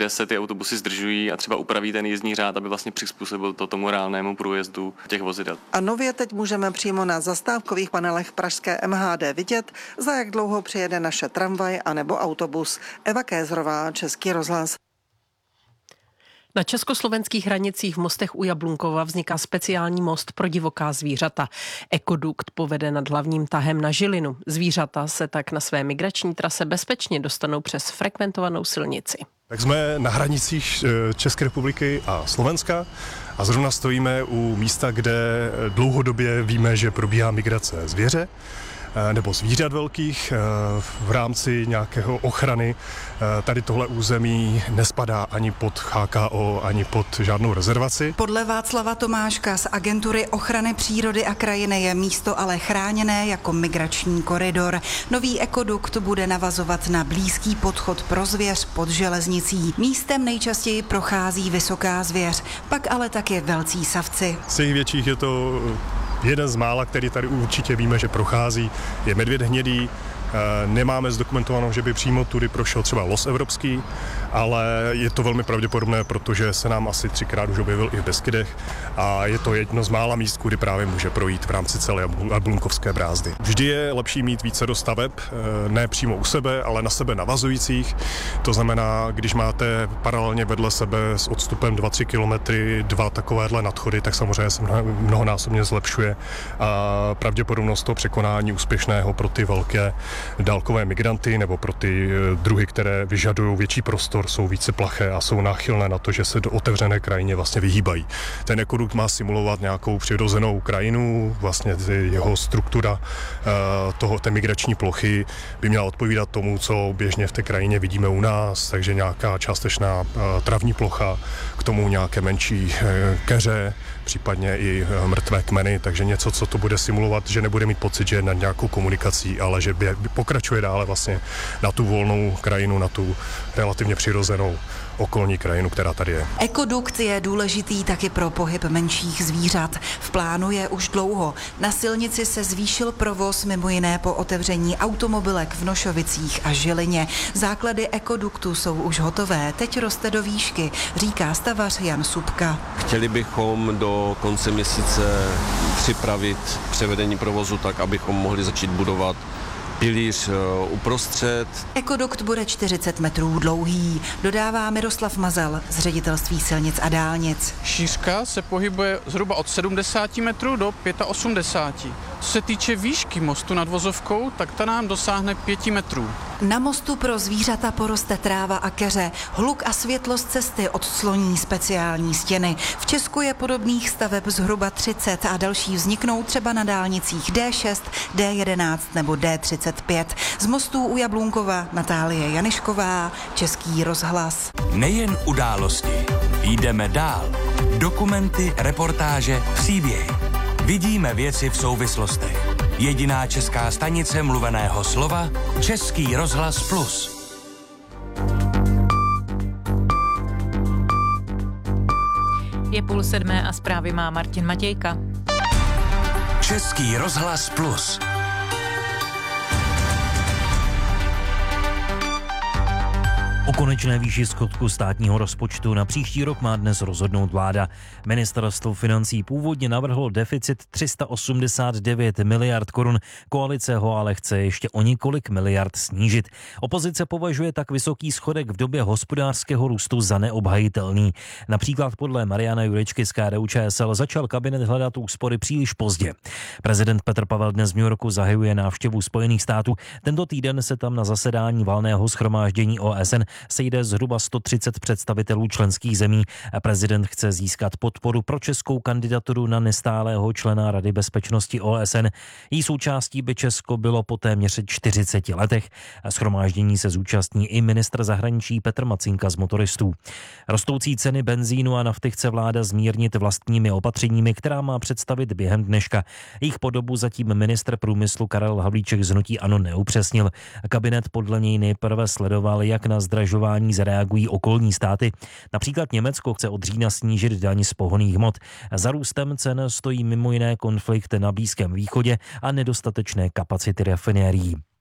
Speaker 18: autobusy zdržují a třeba upraví ten jízdní řád, aby vlastně přizpůsobil to tomu reálnému průjezdu těch vozidel.
Speaker 17: A nově teď můžeme přímo na zastávkových panelech pražské MHD vidět, za jak dlouho přijede naše tramvaj anebo autobus. Eva Kézrová, Český rozhlas.
Speaker 9: Na československých hranicích v Mostech u Jablunkova vzniká speciální most pro divoká zvířata. Ekodukt povede nad hlavním tahem na Žilinu. Zvířata se tak na své migrační trase bezpečně dostanou přes frekventovanou silnici.
Speaker 20: Tak jsme na hranicích České republiky a Slovenska a zrovna stojíme u místa, kde dlouhodobě víme, že probíhá migrace zvěře nebo zvířat velkých v rámci nějakého ochrany. Tady tohle území nespadá ani pod HKO, ani pod žádnou rezervaci.
Speaker 21: Podle Václava Tomáška z Agentury ochrany přírody a krajiny je místo ale chráněné jako migrační koridor. Nový ekodukt bude navazovat na blízký podchod pro zvěř pod železnicí. Místem nejčastěji prochází vysoká zvěř, pak ale taky velcí savci.
Speaker 20: Z těch větších je to jeden z mála, který tady určitě víme, že prochází, je medvěd hnědý. Nemáme zdokumentovanou, že by přímo tudy prošel třeba los evropský, ale je to velmi pravděpodobné, protože se nám asi 3krát už objevil i v Beskydech a je to jedno z mála míst, kudy právě může projít v rámci celé Jablunkovské brázdy. Vždy je lepší mít více do staveb, ne přímo u sebe, ale na sebe navazujících. To znamená, když máte paralelně vedle sebe s odstupem 2-3 kilometry dva takovéhle nadchody, tak samozřejmě se mnohonásobně zlepšuje a pravděpodobnost toho překonání úspěšného pro ty velké dálkové migranty nebo pro ty druhy, které vyžadují větší prostor, jsou více plaché a jsou náchylné na to, že se do otevřené krajině vlastně vyhýbají. Ten ekodukt má simulovat nějakou přirozenou krajinu, vlastně jeho struktura té migrační plochy by měla odpovídat tomu, co běžně v té krajině vidíme u nás, takže nějaká částečná travní plocha, k tomu nějaké menší keře, případně i mrtvé kmeny, takže něco, co to bude simulovat, že nebude mít pocit, že je nad nějakou komunikací, ale že pokračuje dále vlastně na tu volnou krajinu, na tu relativně přirozenou okolní krajinu, která tady je.
Speaker 21: Ekodukt je důležitý taky pro pohyb menších zvířat. V plánu je už dlouho. Na silnici se zvýšil provoz mimo jiné po otevření automobilek v Nošovicích a Žilině. Základy ekoduktu jsou už hotové, teď roste do výšky, říká stavař Jan Subka.
Speaker 22: Chtěli bychom do konce měsíce připravit převedení provozu tak, abychom mohli začít budovat pilíř uprostřed.
Speaker 21: Ekodukt bude 40 metrů dlouhý, dodává Miroslav Mazal z Ředitelství silnic a dálnic.
Speaker 23: Šířka se pohybuje zhruba od 70 metrů do 85. Co se týče výšky mostu nad vozovkou, tak ta nám dosáhne 5 metrů.
Speaker 21: Na mostu pro zvířata poroste tráva a keře. Hluk a světlost cesty odcloní speciální stěny. V Česku je podobných staveb zhruba 30 a další vzniknou třeba na dálnicích D6, D11 nebo D35. Z mostů u Jablunkova Natálie Janišková, Český rozhlas.
Speaker 2: Nejen události, jdeme dál. Dokumenty, reportáže, příběhy. Vidíme věci v souvislostech. Jediná česká stanice mluveného slova Český rozhlas Plus.
Speaker 7: Je 6:30 a zprávy má Martin Matějka.
Speaker 2: Český rozhlas Plus.
Speaker 3: O konečné výši schodku státního rozpočtu na příští rok má dnes rozhodnout vláda. Ministerstvo financí původně navrhlo deficit 389 miliard korun, koalice ho ale chce ještě o několik miliard snížit. Opozice považuje tak vysoký schodek v době hospodářského růstu za neobhajitelný. Například podle Mariana Jurečky z KDU-ČSL začal kabinet hledat úspory příliš pozdě. Prezident Petr Pavel dnes v New Yorku zahajuje návštěvu Spojených států. Tento týden se tam na zasedání valného shromáždění OSN sejde zhruba 130 představitelů členských zemí. Prezident chce získat podporu pro českou kandidaturu na nestálého člena Rady bezpečnosti OSN. Její součástí by Česko bylo po téměř 40 letech. Shromáždění se zúčastní i ministr zahraničí Petr Macinka z motoristů. Rostoucí ceny benzínu a nafty chce vláda zmírnit vlastními opatřeními, která má představit během dneška. Jejich podobu zatím ministr průmyslu Karel Havlíček z hnutí ANO neupřesnil. Kabinet podle něj nejprve sledoval, jak na zdražování zareagují okolní státy. Například Německo chce od října snížit daň z pohonných hmot. Za růstem cen stojí mimo jiné konflikt na Blízkém východě a nedostatečné kapacity rafinérií.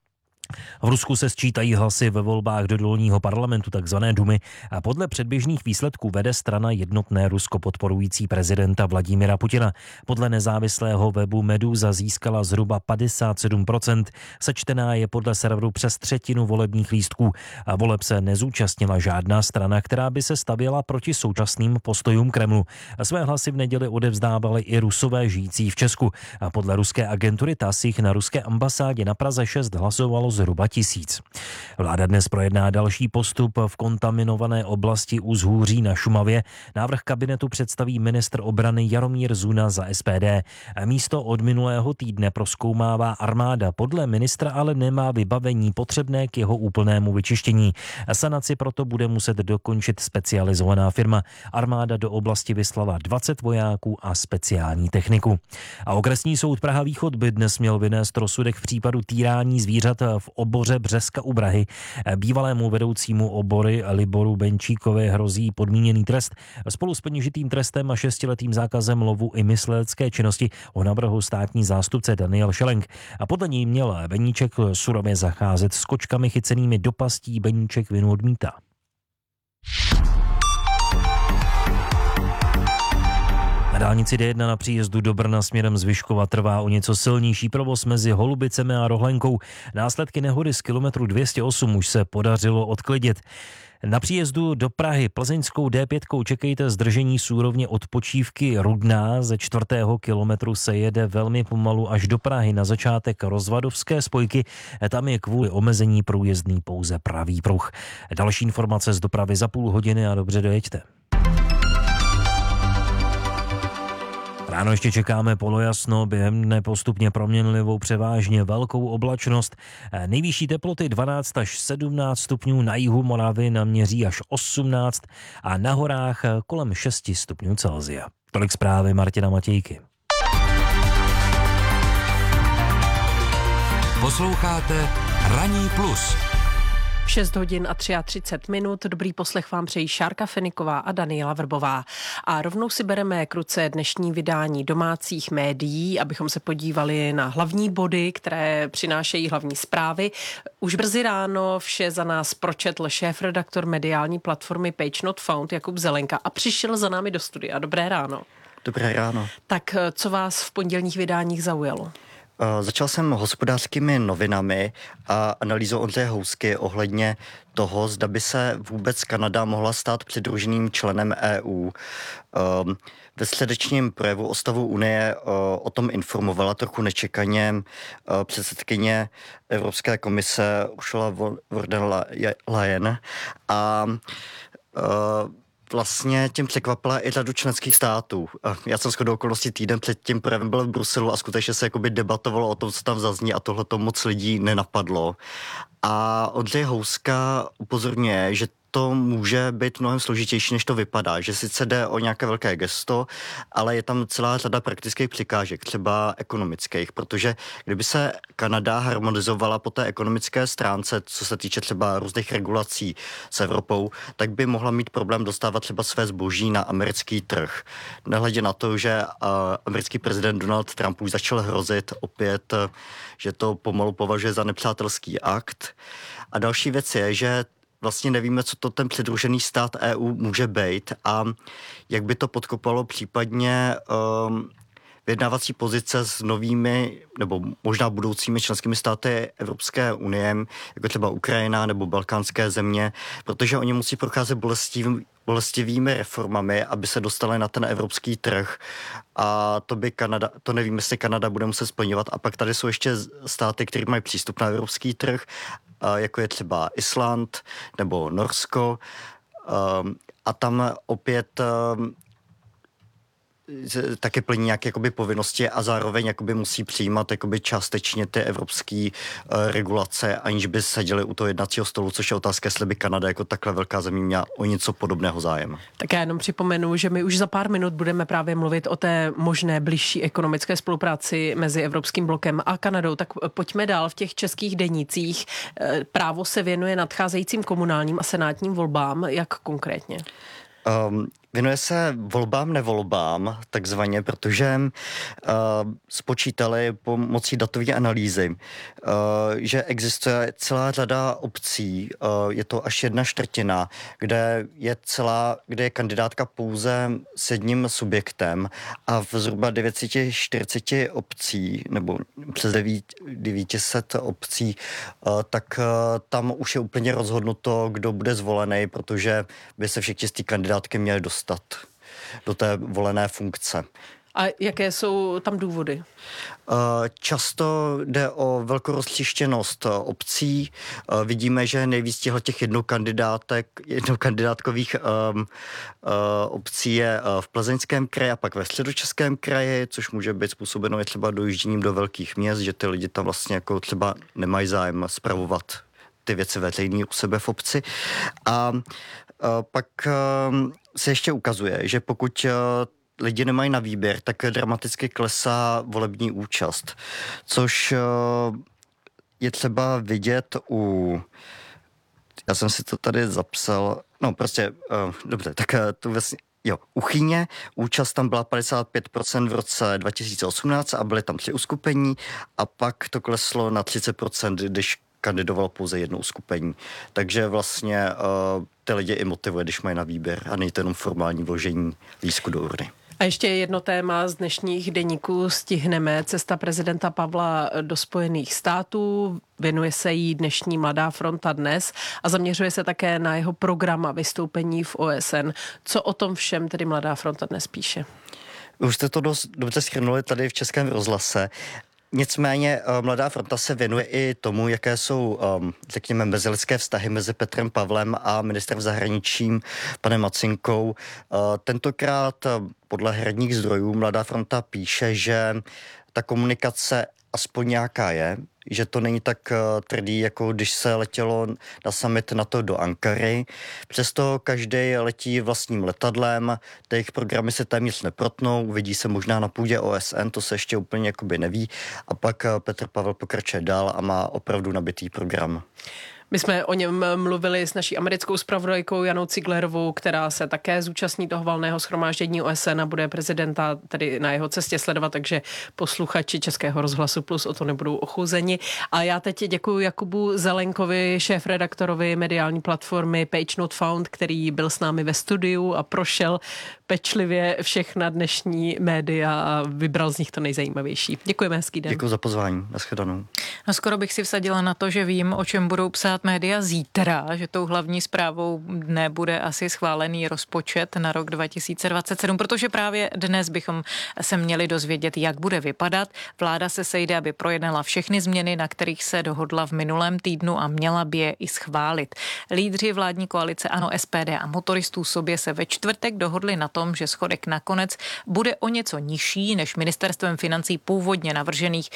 Speaker 3: V Rusku se sčítají hlasy ve volbách do dolního parlamentu, takzvané Dumy, a podle předběžných výsledků vede strana Jednotné Rusko podporující prezidenta Vladimira Putina. Podle nezávislého webu Meduza získala zhruba 57%, sečtená je podle serveru přes třetinu volebních lístků a voleb se nezúčastnila žádná strana, která by se stavěla proti současným postojům Kremlu. Své hlasy v neděli odevzdávali i Rusové žijící v Česku a podle ruské agentury TASS jich na ruské ambasádě na Praze 6 hlasovalo zhruba 1000. Vláda dnes projedná další postup v kontaminované oblasti u Zhůří na Šumavě. Návrh kabinetu představí ministr obrany Jaromír Zuna za SPD. Místo od minulého týdne prozkoumává armáda. Podle ministra ale nemá vybavení potřebné k jeho úplnému vyčištění. Sanaci proto bude muset dokončit specializovaná firma. Armáda do oblasti vyslala 20 vojáků a speciální techniku. A okresní soud Praha Východ by dnes měl vynést rozsudek v případu týrání zvířat v oboře Břeska u Prahy. Bývalému vedoucímu obory Liboru Benčíkovi hrozí podmíněný trest. Spolu s peněžitým trestem a 6letým zákazem lovu i myslivecké činnosti ho navrhl státní zástupce Daniel Šelenk. A podle něj měl Beníček surově zacházet s kočkami chycenými do pastí. Beníček vinu odmítá. Na dálnici D1 na příjezdu do Brna směrem z Vyškova trvá o něco silnější provoz mezi Holubicemi a Rohlenkou. Následky nehody z kilometru 208 už se podařilo odklidit. Na příjezdu do Prahy plzeňskou D5 čekejte zdržení súrovně odpočívky Rudná. Ze 4. kilometru se jede velmi pomalu až do Prahy na začátek rozvadovské spojky. Tam je kvůli omezení průjezdný pouze pravý pruh. Další informace z dopravy za půl hodiny a dobře dojeďte. Ráno ještě čekáme polojasno, během dne postupně proměnlivou převážně velkou oblačnost. Nejvyšší teploty 12 až 17 stupňů, na jihu Moravy naměří až 18 a na horách kolem 6 stupňů Celsia. Tolik zprávy Martina Matějky.
Speaker 2: Posloucháte Ranní plus.
Speaker 9: 6 hodin a 33 minut. Dobrý poslech vám přejí Šárka Feniková a Daniela Vrbová. A rovnou si bereme k ruce dnešní vydání domácích médií, abychom se podívali na hlavní body, které přinášejí hlavní zprávy. Už brzy ráno vše za nás pročetl šéfredaktor mediální platformy Page Not Found Jakub Zelenka a přišel za námi do studia. Dobré ráno.
Speaker 1: Dobré ráno.
Speaker 9: Tak co vás v pondělních vydáních zaujalo?
Speaker 1: Začal jsem Hospodářskými novinami a analýzou Ondřeje Housky ohledně toho, zda by se vůbec Kanada mohla stát přidruženým členem EU. Ve středečním projevu o stavu Unie o tom informovala trochu nečekaně předsedkyně Evropské komise Ursula von der Leyen a vlastně tím překvapila i řadu členských států. Já jsem shodou okolností týden před tím projevem byl v Bruselu a skutečně se jakoby debatovalo o tom, co tam zazní a tohle to moc lidí nenapadlo. A Ondřej Houska upozorňuje, že to může být mnohem složitější, než to vypadá. Že sice jde o nějaké velké gesto, ale je tam celá řada praktických překážek, třeba ekonomických, protože kdyby se Kanada harmonizovala po té ekonomické stránce, co se týče třeba různých regulací s Evropou, tak by mohla mít problém dostávat třeba své zboží na americký trh. Nehledě na to, že americký prezident Donald Trump už začal hrozit opět, že to pomalu považuje za nepřátelský akt. A další věc je, že vlastně nevíme, co to ten přidružený stát EU může být a jak by to podkopalo případně vyjednávací pozice s novými nebo možná budoucími členskými státy Evropské unie, jako třeba Ukrajina nebo balkánské země, protože oni musí procházet bolestivými reformami, aby se dostali na ten evropský trh. A to nevím, jestli Kanada bude muset splňovat. A pak tady jsou ještě státy, které mají přístup na evropský trh, jako je třeba Island nebo Norsko. A tam opět také plní nějaké jakoby povinnosti a zároveň jakoby musí přijímat jakoby částečně ty evropské regulace, aniž by seděli u toho jednacího stolu, což je otázka, jestli by Kanada jako takhle velká země měla o něco podobného zájem.
Speaker 9: Tak já jenom připomenu, že my už za pár minut budeme právě mluvit o té možné bližší ekonomické spolupráci mezi Evropským blokem a Kanadou. Tak pojďme dál v těch českých denících. Právo se věnuje nadcházejícím komunálním a senátním volbám. Jak konkrétně?
Speaker 1: Věnuje se volbám, nevolbám, takzvaně, protože spočítali pomocí datové analýzy, že existuje celá řada obcí, je to až 1/4, kde je kandidátka pouze s jedním subjektem a v zhruba 940 obcí, nebo přes 900 obcí, tak tam už je úplně rozhodnuto, kdo bude zvolený, protože by se všichni z té kandidátky měli dostat do té volené funkce.
Speaker 9: A jaké jsou tam důvody?
Speaker 1: Často jde o velkoroztříštěnost obcí. Vidíme, že nejvíc těch jednokandidátkových obcí je v Plzeňském kraji a pak ve Středočeském kraji, což může být způsobeno i třeba dojížděním do velkých měst, že ty lidi tam vlastně jako třeba nemají zájem spravovat ty věci veřejný u sebe v obci. A pak se ještě ukazuje, že pokud lidi nemají na výběr, tak dramaticky klesá volební účast, což je třeba vidět já jsem si to tady zapsal, dobře, tak to vlastně, u Chýně účast tam byla 55% v roce 2018 a byly tam 3 uskupení a pak to kleslo na 30%, když kandidoval pouze jedno uskupení. Takže vlastně ty lidi i motivuje, když mají na výběr a není to jenom formální vložení lístku do urny.
Speaker 9: A ještě jedno téma z dnešních deníků stihneme. Cesta prezidenta Pavla do Spojených států. Věnuje se jí dnešní Mladá fronta Dnes a zaměřuje se také na jeho program a vystoupení v OSN. Co o tom všem tedy Mladá fronta Dnes píše?
Speaker 1: Už jste to dost dobře shrnuli tady v Českém rozhlase. Nicméně Mladá fronta se věnuje i tomu, jaké jsou, řekněme, mezilidské vztahy mezi Petrem Pavlem a ministrem zahraničím panem Macinkou. Tentokrát podle herních zdrojů Mladá fronta píše, že ta komunikace aspoň nějaká je, že to není tak tvrdý, jako když se letělo na summit NATO do Ankary. Přesto každý letí vlastním letadlem, jejich programy se téměř neprotnou, uvidí se možná na půdě OSN, to se ještě úplně jakoby neví. A pak Petr Pavel pokračuje dál a má opravdu nabitý program.
Speaker 9: My jsme o něm mluvili s naší americkou zpravodajkou Janou Ciglerovou, která se také zúčastní toho valného shromáždění OSN a bude prezidenta tedy na jeho cestě sledovat, takže posluchači Českého rozhlasu Plus o to nebudou ochuzeni. A já teď děkuji Jakubu Zelenkovi, šéfredaktorovi mediální platformy Page Not Found, který byl s námi ve studiu a prošel pečlivě všechna dnešní média a vybral z nich to nejzajímavější. Děkujeme, hezký den.
Speaker 1: Děkuji za pozvání, nashledanou.
Speaker 7: No skoro bych si vsadila na to, že vím, o čem budou psát média zítra, že tou hlavní zprávou dne bude asi schválený rozpočet na rok 2027, protože právě dnes bychom se měli dozvědět, jak bude vypadat. Vláda se sejde, aby projednala všechny změny, na kterých se dohodla v minulém týdnu a měla by je i schválit. Lídři vládní koalice ANO, SPD a motoristů sobě se ve čtvrtek dohodli na tom, že schodek nakonec bude o něco nižší než ministerstvem financí původně navržených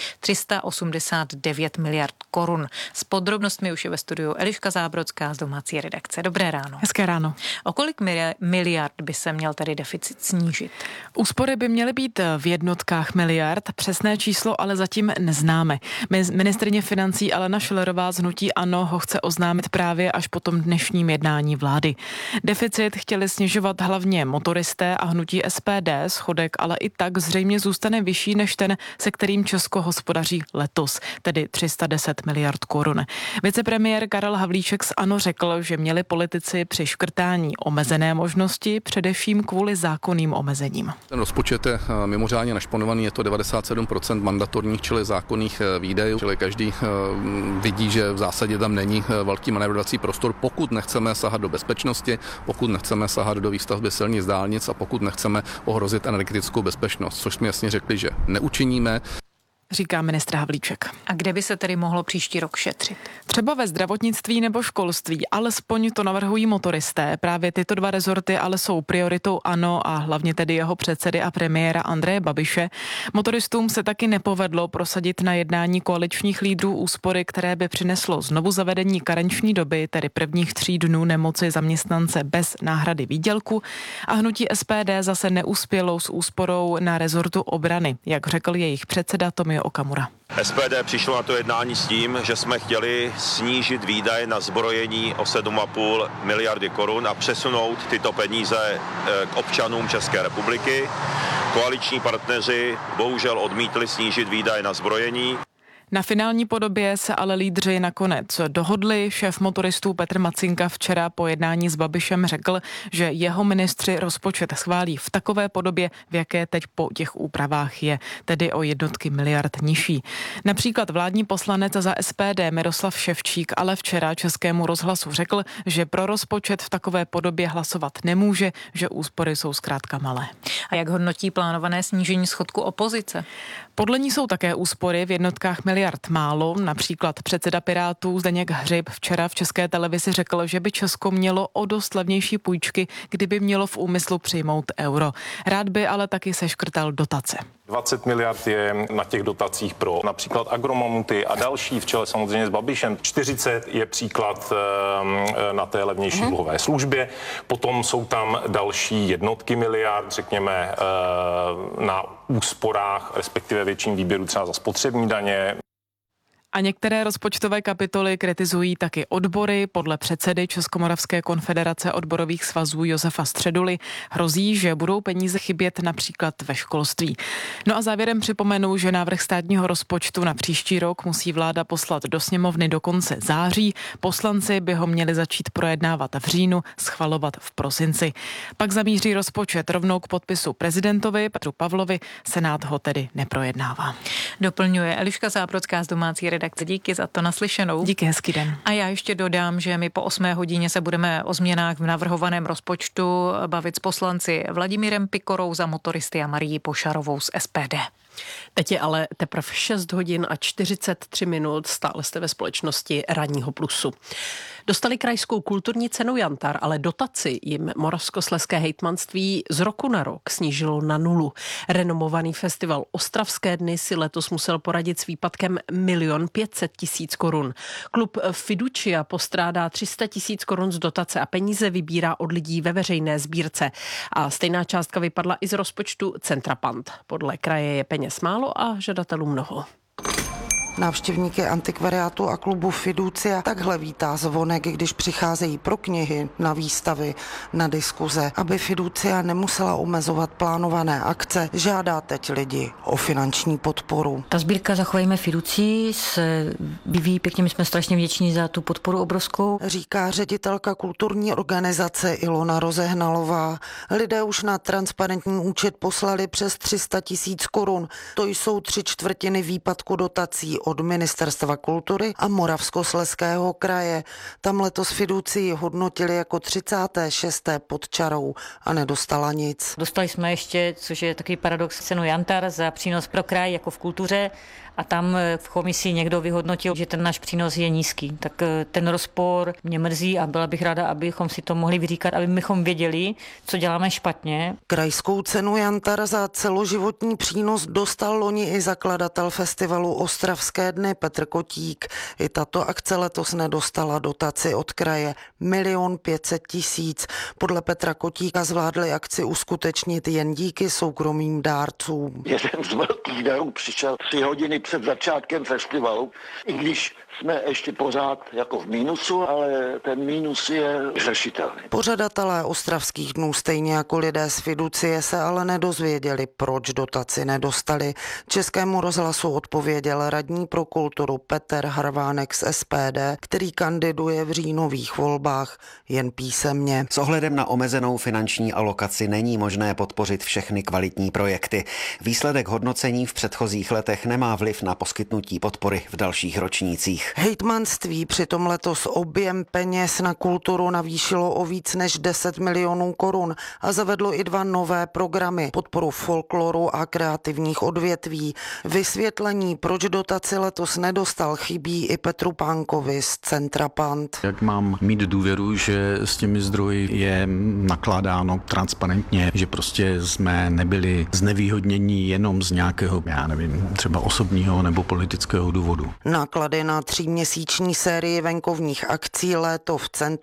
Speaker 7: 389 miliard korun. S podrobnostmi už je ve studiu Eliška Zábrodská z domácí redakce. Dobré ráno.
Speaker 5: Hezké ráno.
Speaker 7: O kolik miliard by se měl tedy deficit snížit?
Speaker 5: Úspory by měly být v jednotkách miliard, přesné číslo ale zatím neznáme. Ministryně financí Alena Schillerová z hnutí ANO ho chce oznámit právě až po tom dnešním jednání vlády. Deficit chtěli snižovat hlavně motoristé a hnutí SPD, schodek ale i tak zřejmě zůstane vyšší než ten, se kterým Česko hospodaří letos, tedy 310 miliard korun. Vicepremiér Karel Havlíček z ANO řekl, že měli politici při škrtání omezené možnosti, především kvůli zákonným omezením.
Speaker 6: Ten rozpočet je mimořádně našponovaný, je to 97% mandatorních, čili zákonných výdajů, čili každý vidí, že v zásadě tam není velký manévrovací prostor, pokud nechceme sahat do bezpečnosti, pokud nechceme sahat do výstavby silnic, dálnic a pokud nechceme ohrozit energetickou bezpečnost, což jsme jasně řekli, že neučiníme.
Speaker 5: Říká ministr Havlíček.
Speaker 7: A kde by se tedy mohlo příští rok šetřit?
Speaker 5: Třeba ve zdravotnictví nebo školství, alespoň to navrhují motoristé. Právě tyto dva rezorty ale jsou prioritou ANO a hlavně tedy jeho předsedy a premiéra Andreje Babiše. Motoristům se taky nepovedlo prosadit na jednání koaličních lídrů úspory, které by přineslo znovu zavedení karenční doby, tedy prvních 3 dnů nemoci zaměstnance bez náhrady výdělku. A hnutí SPD zase neuspělo s úsporou na rezortu obrany, jak řekl jejich předseda Tomio Okamura.
Speaker 8: SPD přišlo na to jednání s tím, že jsme chtěli snížit výdaje na zbrojení o 7,5 miliardy korun a přesunout tyto peníze k občanům České republiky. Koaliční partneři bohužel odmítli snížit výdaje na zbrojení.
Speaker 5: Na finální podobě se ale lídři nakonec dohodli. Šéf motoristů Petr Macinka včera po jednání s Babišem řekl, že jeho ministři rozpočet schválí v takové podobě, v jaké teď po těch úpravách je, tedy o jednotky miliard nižší. Například vládní poslanec za SPD Miroslav Ševčík ale včera Českému rozhlasu řekl, že pro rozpočet v takové podobě hlasovat nemůže, že úspory jsou zkrátka malé.
Speaker 7: A jak hodnotí plánované snížení schodku opozice?
Speaker 5: Podle ní jsou také úspory v jednotkách miliard málo. Například předseda Pirátů Zdeněk Hřib včera v České televizi řekl, že by Česko mělo o dost levnější půjčky, kdyby mělo v úmyslu přijmout euro. Rád by ale taky seškrtal dotace.
Speaker 10: 20 miliard je na těch dotacích pro například agromamuty a další, v čele samozřejmě s Babišem. 40 je příklad na té levnější dluhové službě. Potom jsou tam další jednotky miliard, řekněme, na úsporách, respektive větším výběru třeba za spotřební daně.
Speaker 5: A některé rozpočtové kapitoly kritizují taky odbory. Podle předsedy Českomoravské konfederace odborových svazů Josefa Středuly hrozí, že budou peníze chybět například ve školství. No a závěrem připomenu, že návrh státního rozpočtu na příští rok musí vláda poslat do sněmovny do konce září. Poslanci by ho měli začít projednávat v říjnu, schvalovat v prosinci. Pak zamíří rozpočet rovnou k podpisu prezidentovi Petru Pavlovi. Senát ho tedy neprojednává.
Speaker 7: Doplňuje Eliška Zábrodská z domácí redakce. Díky za to, naslyšenou.
Speaker 5: Díky, hezký den.
Speaker 7: A já ještě dodám, že my po 8 hodině se budeme o změnách v navrhovaném rozpočtu bavit s poslanci Vladimírem Pikorou za motoristy a Marií Pošarovou z SPD.
Speaker 9: Teď je ale teprve 6 hodin a 43 minut, stále jste ve společnosti Ranního plusu. Dostali krajskou kulturní cenu Jantar, ale dotaci jim Moravskoslezské hejtmanství z roku na rok snížilo na 0. Renomovaný festival Ostravské dny si letos musel poradit s výpadkem 1 500 000 korun. Klub Fiducia postrádá 300 000 korun z dotace a peníze vybírá od lidí ve veřejné sbírce. A stejná částka vypadla i z rozpočtu Centra Pant. Podle kraje je peněz málo a žadatelů mnoho.
Speaker 11: Návštěvníky antikvariátu a klubu Fiducia takhle vítá zvonek, když přicházejí pro knihy, na výstavy, na diskuze. Aby Fiducia nemusela omezovat plánované akce, žádá teď lidi o finanční podporu.
Speaker 24: Ta sbírka Zachovejme Fiducii se vyvíjí pěkně, my jsme strašně vděční za tu podporu obrovskou. Říká
Speaker 11: ředitelka kulturní organizace Ilona Rozehnalová. Lidé už na transparentní účet poslali přes 300 000 korun. To jsou 3/4 výpadku dotací od Ministerstva kultury a Moravskoslezského kraje. Tam letos Fiducii hodnotili jako 36. pod čarou a nedostala nic.
Speaker 24: Dostali jsme ještě, což je takový paradox, cenu Jantar za přínos pro kraj jako v kultuře a tam v komisi někdo vyhodnotil, že ten náš přínos je nízký. Tak ten rozpor mě mrzí a byla bych ráda, abychom si to mohli vyříkat, abychom věděli, co děláme špatně.
Speaker 11: Krajskou cenu Jantar za celoživotní přínos dostal loni i zakladatel festivalu Ostravské dny Petr Kotík. I tato akce letos nedostala dotaci od kraje 1 500 000. Podle Petra Kotíka zvládli akci uskutečnit jen díky soukromým dárcům.
Speaker 25: Jeden z velkých darů přišel 3 hodiny před začátkem festivalu, i když jsme ještě pořád jako v mínusu, ale ten mínus je řešitelný.
Speaker 11: Pořadatelé Ostravských dnů stejně jako lidé z Fiducie se ale nedozvěděli, proč dotaci nedostali. Českému rozhlasu odpověděl radní pro kulturu Petr Harvánek z SPD, který kandiduje v říjnových volbách jen písemně.
Speaker 26: S ohledem na omezenou finanční alokaci není možné podpořit všechny kvalitní projekty. Výsledek hodnocení v předchozích letech nemá vliv na poskytnutí podpory v dalších ročnících.
Speaker 11: Hejtmanství přitom letos objem peněz na kulturu navýšilo o víc než 10 milionů korun a zavedlo i 2 nové programy, podporu folkloru a kreativních odvětví. Vysvětlení, proč dotaci letos nedostal, chybí i Petru Pánkovi z Centra Pant.
Speaker 27: Jak mám mít důvěru, že s těmi zdroji je nakládáno transparentně, že prostě jsme nebyli znevýhodnění jenom z nějakého, já nevím, třeba osobního nebo politického důvodu.
Speaker 11: Náklady na 3měsíční sérii venkovních akcí Léto v centru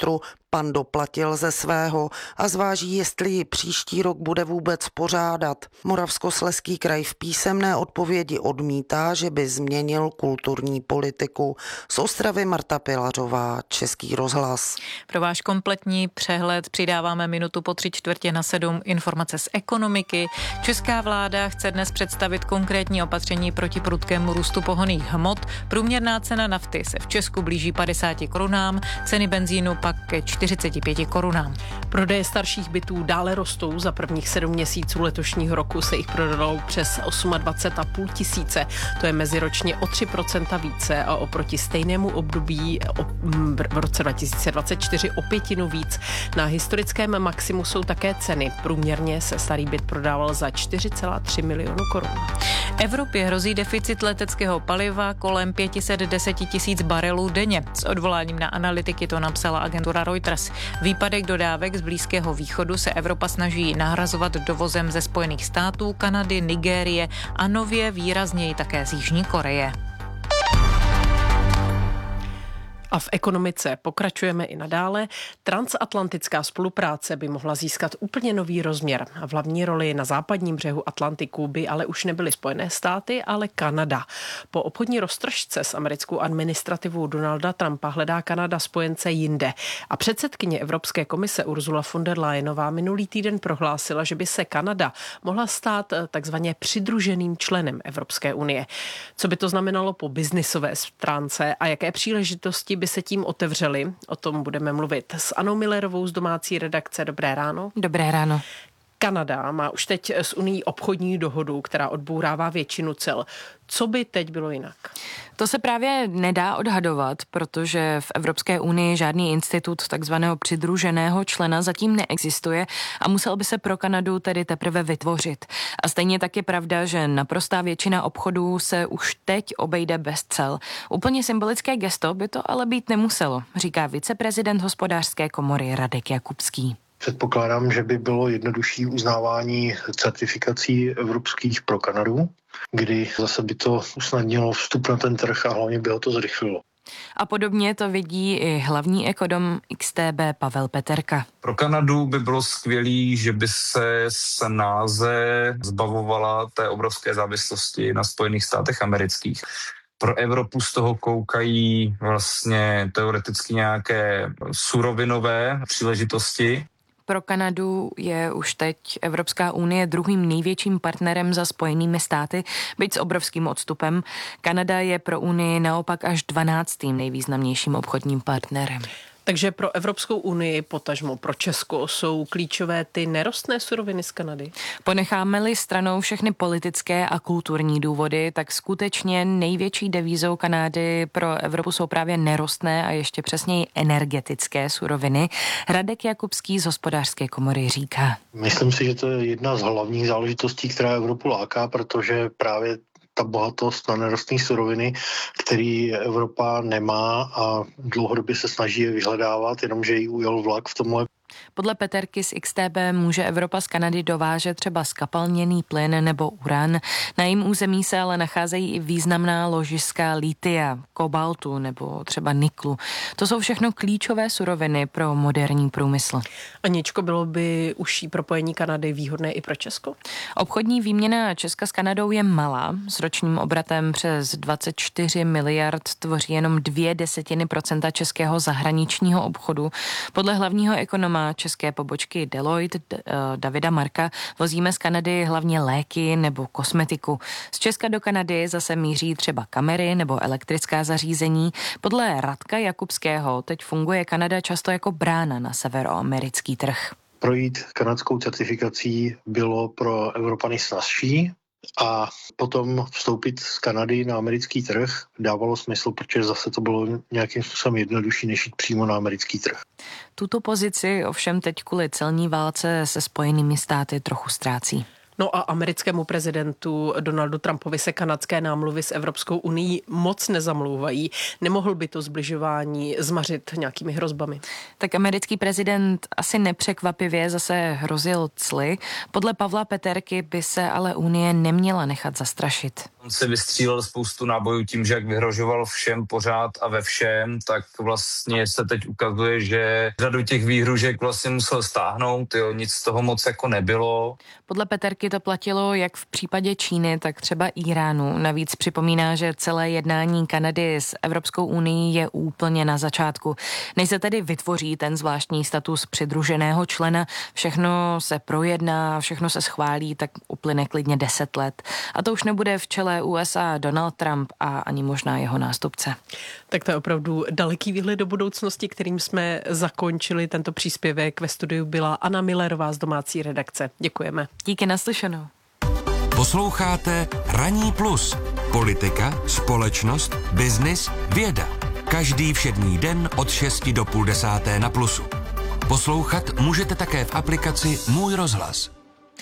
Speaker 11: Pan doplatil ze svého a zváží, jestli ji příští rok bude vůbec pořádat. Moravskoslezský kraj v písemné odpovědi odmítá, že by změnil kulturní politiku. Z Ostravy Marta Pilařová, Český rozhlas.
Speaker 7: Pro váš kompletní přehled přidáváme minutu po 6:45 informace z ekonomiky. Česká vláda chce dnes představit konkrétní opatření proti prudkému růstu pohonných hmot. Průměrná cena nafty se v Česku blíží 50 korunám, ceny benzínu pak ke 45 korunám.
Speaker 9: Prodeje starších bytů dále rostou. Za prvních 7 měsíců letošního roku se jich prodalo přes 28 500. To je meziročně o 3% více a oproti stejnému období v roce 2024 o 1/5 víc. Na historickém maximu jsou také ceny. Průměrně se starý byt prodával za 4,3 milionu korun.
Speaker 7: Evropě hrozí deficit leteckého paliva kolem 510 000 barelů denně. S odvoláním na analytiky to napsala agentura Reuters. Výpadek dodávek z Blízkého východu se Evropa snaží nahrazovat dovozem ze Spojených států, Kanady, Nigérie a nově výrazněji také z Jižní Koreje.
Speaker 9: A v ekonomice pokračujeme i nadále. Transatlantická spolupráce by mohla získat úplně nový rozměr. V hlavní roli na západním břehu Atlantiku by ale už nebyly Spojené státy, ale Kanada. Po obchodní roztržce s americkou administrativou Donalda Trumpa hledá Kanada spojence jinde. A předsedkyně Evropské komise Ursula von der Leyenová minulý týden prohlásila, že by se Kanada mohla stát takzvaně přidruženým členem Evropské unie. Co by to znamenalo po biznisové stránce a jaké příležitosti by se tím otevřeli? O tom budeme mluvit s Anou Millerovou z domácí redakce. Dobré ráno.
Speaker 4: Dobré ráno.
Speaker 9: Kanada má už teď s Unií obchodní dohodu, která odbourává většinu cel. Co by teď bylo jinak?
Speaker 4: To se právě nedá odhadovat, protože v Evropské unii žádný institut takzvaného přidruženého člena zatím neexistuje a musel by se pro Kanadu tedy teprve vytvořit. A stejně tak je pravda, že naprostá většina obchodů se už teď obejde bez cel. Úplně symbolické gesto by to ale být nemuselo, říká viceprezident hospodářské komory Radek Jakubský.
Speaker 12: Předpokládám, že by bylo jednodušší uznávání certifikací evropských pro Kanadu, kdy zase by to usnadnilo vstup na ten trh a hlavně by ho to zrychlilo.
Speaker 4: A podobně to vidí i hlavní ekonom XTB Pavel Peterka.
Speaker 13: Pro Kanadu by bylo skvělý, že by se snáze zbavovala té obrovské závislosti na Spojených státech amerických. Pro Evropu z toho koukají vlastně teoreticky nějaké surovinové příležitosti.
Speaker 4: Pro Kanadu je už teď Evropská unie druhým největším partnerem za Spojenými státy, byť s obrovským odstupem. Kanada je pro Unii naopak až 12. nejvýznamnějším obchodním partnerem.
Speaker 9: Takže pro Evropskou unii, potažmo pro Česko, jsou klíčové ty nerostné suroviny z Kanady?
Speaker 4: Ponecháme-li stranou všechny politické a kulturní důvody, tak skutečně největší devízou Kanady pro Evropu jsou právě nerostné a ještě přesněji energetické suroviny. Radek Jakubský z hospodářské komory říká.
Speaker 12: Myslím si, že to je jedna z hlavních záležitostí, která Evropu láká, protože právě ta bohatost na nerostné suroviny, který Evropa nemá a dlouhodobě se snaží je vyhledávat, jenomže jí ujel vlak v tomhle.
Speaker 4: Podle Peterky z XTB může Evropa z Kanady dovážet třeba skapalněný plyn nebo uran. Na jejím území se ale nacházejí i významná ložiska litia, kobaltu nebo třeba niklu. To jsou všechno klíčové suroviny pro moderní průmysl.
Speaker 9: Aničko, bylo by užší propojení Kanady výhodné i pro Česko?
Speaker 4: Obchodní výměna Česka s Kanadou je malá. S ročním obratem přes 24 miliard tvoří jenom 0,2% českého zahraničního obchodu. Podle hlavního ekonoma české pobočky Deloitte Davida Marka vozíme z Kanady hlavně léky nebo kosmetiku. Z Česka do Kanady zase míří třeba kamery nebo elektrická zařízení. Podle Radka Jakubského teď funguje Kanada často jako brána na severoamerický trh.
Speaker 12: Projít kanadskou certifikací bylo pro Evropany snazší a potom vstoupit z Kanady na americký trh dávalo smysl, protože zase to bylo nějakým způsobem jednodušší, než jít přímo na americký trh.
Speaker 4: Tuto pozici ovšem teď kvůli celní válce se Spojenými státy trochu ztrácí.
Speaker 9: No a americkému prezidentu Donaldu Trumpovi se kanadské námluvy s Evropskou unií moc nezamlouvají. Nemohl by to zbližování zmařit nějakými hrozbami?
Speaker 4: Tak americký prezident asi nepřekvapivě zase hrozil cly. Podle Pavla Peterky by se ale Unie neměla nechat zastrašit.
Speaker 13: On se vystřílel spoustu nábojů tím, že jak vyhrožoval všem pořád a ve všem, tak vlastně se teď ukazuje, že řadu těch výhružek vlastně musel stáhnout, nic z toho moc jako nebylo.
Speaker 4: Podle Peterky to platilo jak v případě Číny, tak třeba Íránu. Navíc připomíná, že celé jednání Kanady s Evropskou unií je úplně na začátku. Než se tedy vytvoří ten zvláštní status přidruženého člena, všechno se projedná, všechno se schválí, tak uplyne klidně 10 let. A to už nebude v čele USA Donald Trump a ani možná jeho nástupce.
Speaker 9: Tak to je opravdu daleký výhled do budoucnosti, kterým jsme zakončili tento příspěvek. Ve studiu byla Anna Millerová z domácí redakce. Děkujeme.
Speaker 4: Díky, naslyšenou.
Speaker 2: Posloucháte Ranní plus. Politika, společnost, biznis, věda. Každý všední den od 6 do 9:30 na Plusu. Poslouchat můžete také v aplikaci Můj rozhlas.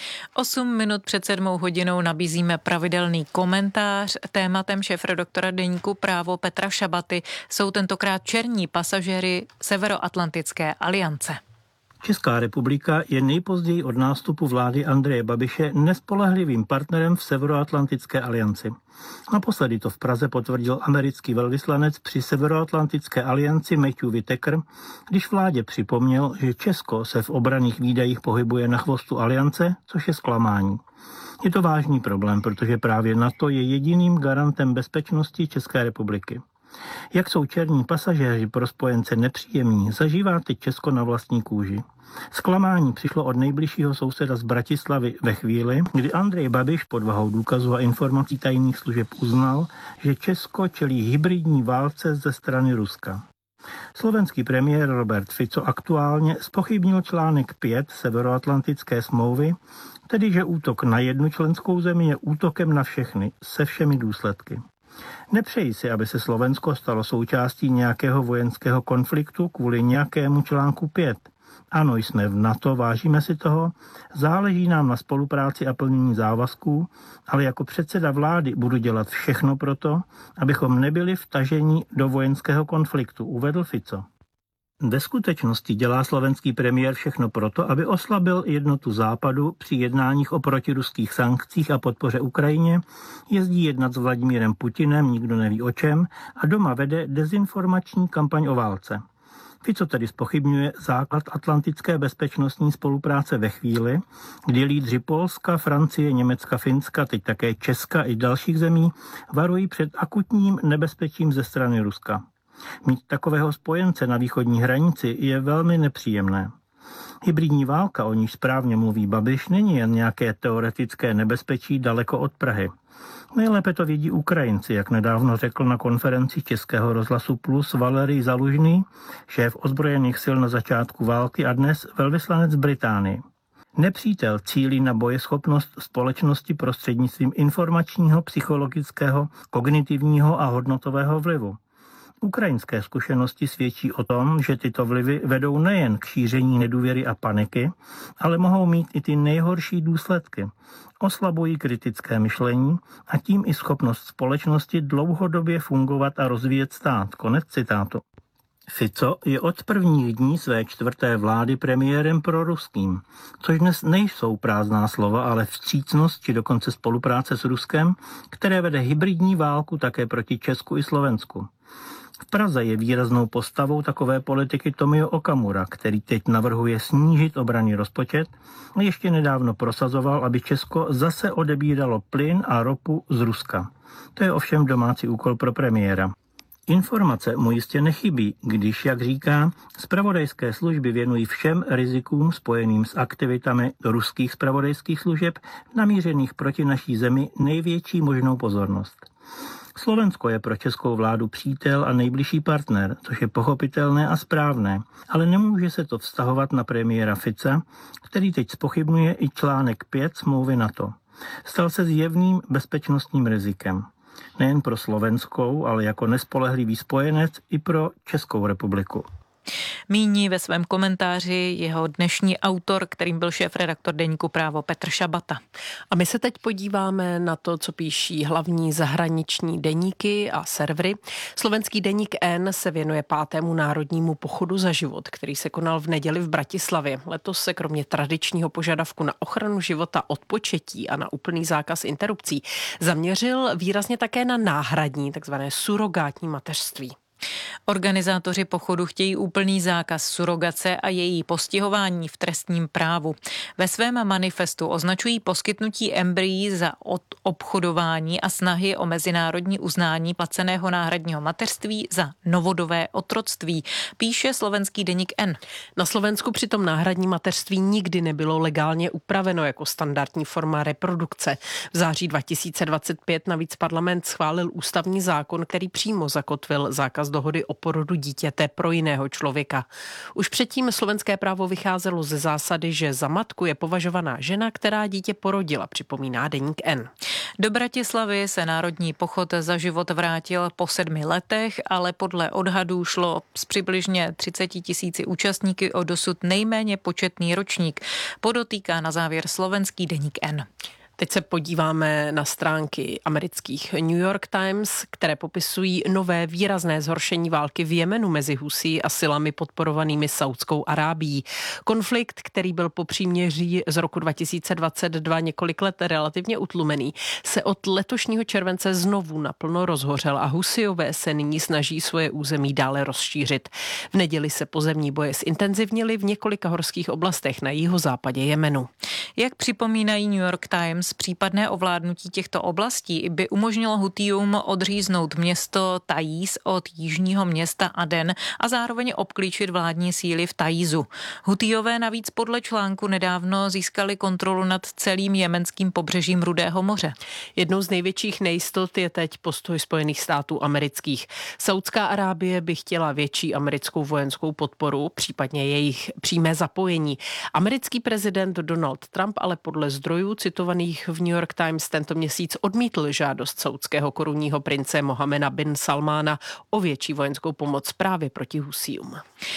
Speaker 7: 8 minut před 7 hodinou nabízíme pravidelný komentář. Tématem šéfredaktora deníku Právo Petra Šabaty jsou tentokrát černí pasažéři Severoatlantické aliance.
Speaker 14: Česká republika je nejpozději od nástupu vlády Andreje Babiše nespolehlivým partnerem v Severoatlantické alianci. Naposledy to v Praze potvrdil americký velvyslanec při Severoatlantické alianci Matthew Whitaker, když vládě připomněl, že Česko se v obranných výdajích pohybuje na chvostu aliance, což je zklamání. Je to vážný problém, protože právě NATO je jediným garantem bezpečnosti České republiky. Jak jsou černí pasažéři pro spojence nepříjemní, zažívá teď Česko na vlastní kůži. Zklamání přišlo od nejbližšího souseda z Bratislavy ve chvíli, kdy Andrej Babiš pod vahou důkazů a informací tajných služeb uznal, že Česko čelí hybridní válce ze strany Ruska. Slovenský premiér Robert Fico aktuálně zpochybnil článek 5 Severoatlantické smlouvy, tedy že útok na jednu členskou zemi je útokem na všechny, se všemi důsledky. Nepřeji si, aby se Slovensko stalo součástí nějakého vojenského konfliktu kvůli nějakému článku 5. Ano, jsme v NATO, vážíme si toho, záleží nám na spolupráci a plnění závazků, ale jako předseda vlády budu dělat všechno proto, abychom nebyli vtaženi do vojenského konfliktu, uvedl Fico. Ve skutečnosti dělá slovenský premiér všechno proto, aby oslabil jednotu Západu při jednáních o protiruských sankcích a podpoře Ukrajině, jezdí jednat s Vladimírem Putinem, nikdo neví o čem, a doma vede dezinformační kampaň o válce. Fico tedy zpochybňuje základ atlantické bezpečnostní spolupráce ve chvíli, kdy lídři Polska, Francie, Německa, Finska, teď také Česka i dalších zemí varují před akutním nebezpečím ze strany Ruska. Mít takového spojence na východní hranici je velmi nepříjemné. Hybridní válka, o níž správně mluví Babiš, není jen nějaké teoretické nebezpečí daleko od Prahy. Nejlépe to vědí Ukrajinci, jak nedávno řekl na konferenci Českého rozhlasu Plus Valerij Zalužný, šéf ozbrojených sil na začátku války a dnes velvyslanec Británii. Nepřítel cílí na bojeschopnost společnosti prostřednictvím informačního, psychologického, kognitivního a hodnotového vlivu. Ukrajinské zkušenosti svědčí o tom, že tyto vlivy vedou nejen k šíření nedůvěry a paniky, ale mohou mít i ty nejhorší důsledky. Oslabují kritické myšlení a tím i schopnost společnosti dlouhodobě fungovat a rozvíjet stát. Konec citátu. Fico je od prvních dní své 4. vlády premiérem proruským, což dnes nejsou prázdná slova, ale vstřícnost či dokonce spolupráce s Ruskem, které vede hybridní válku také proti Česku i Slovensku. V Praze je výraznou postavou takové politiky Tomio Okamura, který teď navrhuje snížit obranný rozpočet a ještě nedávno prosazoval, aby Česko zase odebíralo plyn a ropu z Ruska. To je ovšem domácí úkol pro premiéra. Informace mu jistě nechybí, když, jak říká, zpravodajské služby věnují všem rizikům spojeným s aktivitami ruských zpravodajských služeb namířených proti naší zemi největší možnou pozornost. Slovensko je pro českou vládu přítel a nejbližší partner, což je pochopitelné a správné, ale nemůže se to vztahovat na premiéra Fica, který teď zpochybňuje i článek 5 smlouvy NATO. Stal se zjevným bezpečnostním rizikem. Nejen pro slovenskou, ale jako nespolehlivý spojenec i pro Českou republiku.
Speaker 7: Míní ve svém komentáři jeho dnešní autor, kterým byl šéfredaktor deníku Právo Petr Šabata.
Speaker 9: A my se teď podíváme na to, co píší hlavní zahraniční deníky a servery. Slovenský deník N se věnuje 5. národnímu pochodu za život, který se konal v neděli v Bratislavě. Letos se kromě tradičního požadavku na ochranu života od početí a na úplný zákaz interrupcí zaměřil výrazně také na náhradní, takzvané surogátní mateřství.
Speaker 7: Organizátoři pochodu chtějí úplný zákaz surogace a její postihování v trestním právu. Ve svém manifestu označují poskytnutí embryí za obchodování a snahy o mezinárodní uznání placeného náhradního mateřství za novodobé otroctví, píše slovenský deník N.
Speaker 9: Na Slovensku přitom náhradní mateřství nikdy nebylo legálně upraveno jako standardní forma reprodukce. V září 2025 navíc parlament schválil ústavní zákon, který přímo zakotvil zákaz dohody o porodu dítěte pro jiného člověka. Už předtím slovenské právo vycházelo ze zásady, že za matku je považovaná žena, která dítě porodila, připomíná deník N.
Speaker 7: Do Bratislavy se národní pochod za život vrátil po 7 letech, ale podle odhadů šlo s přibližně 30 000 účastníky o dosud nejméně početný ročník, podotýká na závěr slovenský deník N.
Speaker 9: Teď se podíváme na stránky amerických New York Times, které popisují nové výrazné zhoršení války v Jemenu mezi Husí a silami podporovanými Saudskou Arábií. Konflikt, který byl po příměří z roku 2022 několik let relativně utlumený, se od letošního července znovu naplno rozhořel a Husijové se nyní snaží svoje území dále rozšířit. V neděli se pozemní boje zintenzivnily v několika horských oblastech na jihozápadě Jemenu.
Speaker 7: Jak připomínají New York Times, případné ovládnutí těchto oblastí by umožnilo Hutijům odříznout město Tajíz od jižního města Aden a zároveň obklíčit vládní síly v Tajízu. Hutijové navíc podle článku nedávno získali kontrolu nad celým jemenským pobřežím Rudého moře.
Speaker 9: Jednou z největších nejistot je teď postoj Spojených států amerických. Saudská Arábie by chtěla větší americkou vojenskou podporu, případně jejich přímé zapojení. Americký prezident Donald Trump ale podle zdrojů citovaných v New York Times tento měsíc odmítl žádost saudského korunního prince Mohameda bin Salmána o větší vojenskou pomoc právě proti Husijům.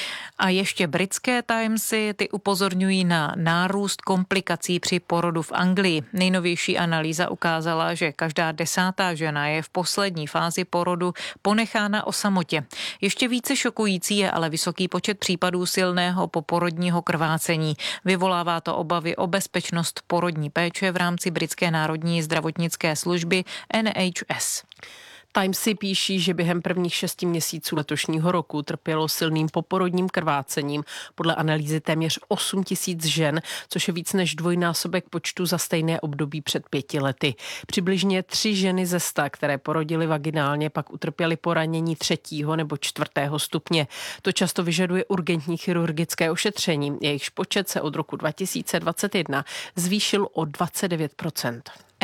Speaker 7: A ještě britské Timesy, ty upozorňují na nárůst komplikací při porodu v Anglii. Nejnovější analýza ukázala, že každá 10. žena je v poslední fázi porodu ponechána o samotě. Ještě více šokující je ale vysoký počet případů silného poporodního krvácení. Vyvolává to obavy o bezpečnost porodní péče v rámci britské národní zdravotnické služby NHS.
Speaker 9: Timesy píší, že během prvních 6 měsíců letošního roku trpělo silným poporodním krvácením podle analýzy téměř 8 000 žen, což je víc než dvojnásobek počtu za stejné období před 5 lety. Přibližně 3 ženy ze 100, které porodily vaginálně, pak utrpěly poranění 3. nebo 4. stupně. To často vyžaduje urgentní chirurgické ošetření. Jejichž počet se od roku 2021 zvýšil o 29%.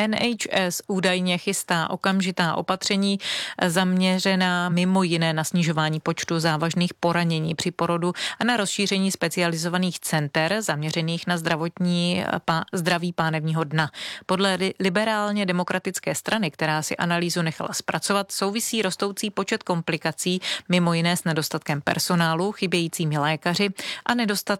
Speaker 7: NHS údajně chystá okamžitá opatření zaměřená mimo jiné na snižování počtu závažných poranění při porodu a na rozšíření specializovaných center zaměřených na zdraví pánevního dna. Podle liberálně demokratické strany, která si analýzu nechala zpracovat, souvisí rostoucí počet komplikací mimo jiné s nedostatkem personálu, chybějícími lékaři a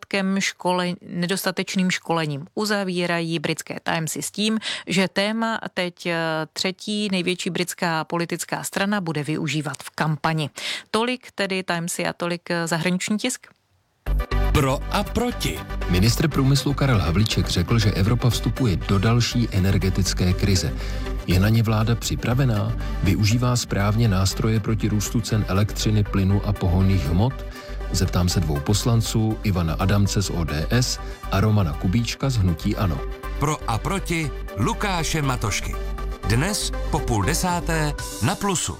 Speaker 7: nedostatečným školením. Uzavírají britské Timesy s tím, že téma teď 3. největší britská politická strana bude využívat v kampani. Tolik tedy Timesy a tolik zahraniční tisk.
Speaker 15: Pro a proti. Ministr průmyslu Karel Havlíček řekl, že Evropa vstupuje do další energetické krize. Je na ně vláda připravená? Využívá správně nástroje proti růstu cen elektřiny, plynu a pohonných hmot? Zeptám se 2 poslanců, Ivana Adamce z ODS a Romana Kubíčka z Hnutí ANO.
Speaker 2: Pro a proti Lukáše Matošky. Dnes po 9:30 na Plusu.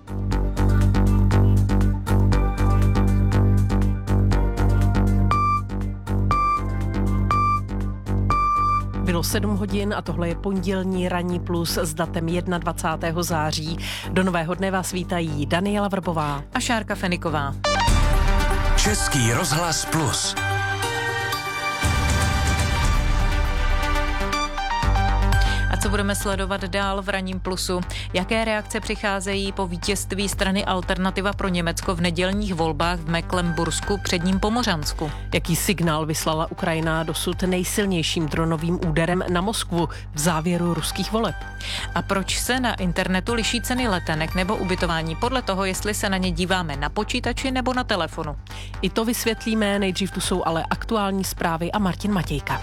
Speaker 9: Bylo 7 hodin a tohle je pondělní ranní Plus s datem 21. září. Do nového dne vás vítají Daniela Vrbová
Speaker 7: a Šárka Feniková.
Speaker 2: Český rozhlas Plus.
Speaker 7: A co budeme sledovat dál v Ranním plusu? Jaké reakce přicházejí po vítězství strany Alternativa pro Německo v nedělních volbách v Mecklenbursku předním Pomořansku?
Speaker 9: Jaký signál vyslala Ukrajina dosud nejsilnějším dronovým úderem na Moskvu v závěru ruských voleb?
Speaker 7: A proč se na internetu liší ceny letenek nebo ubytování podle toho, jestli se na ně díváme na počítači nebo na telefonu?
Speaker 9: I to vysvětlíme, nejdřív tu jsou ale aktuální zprávy a Martin Matějka.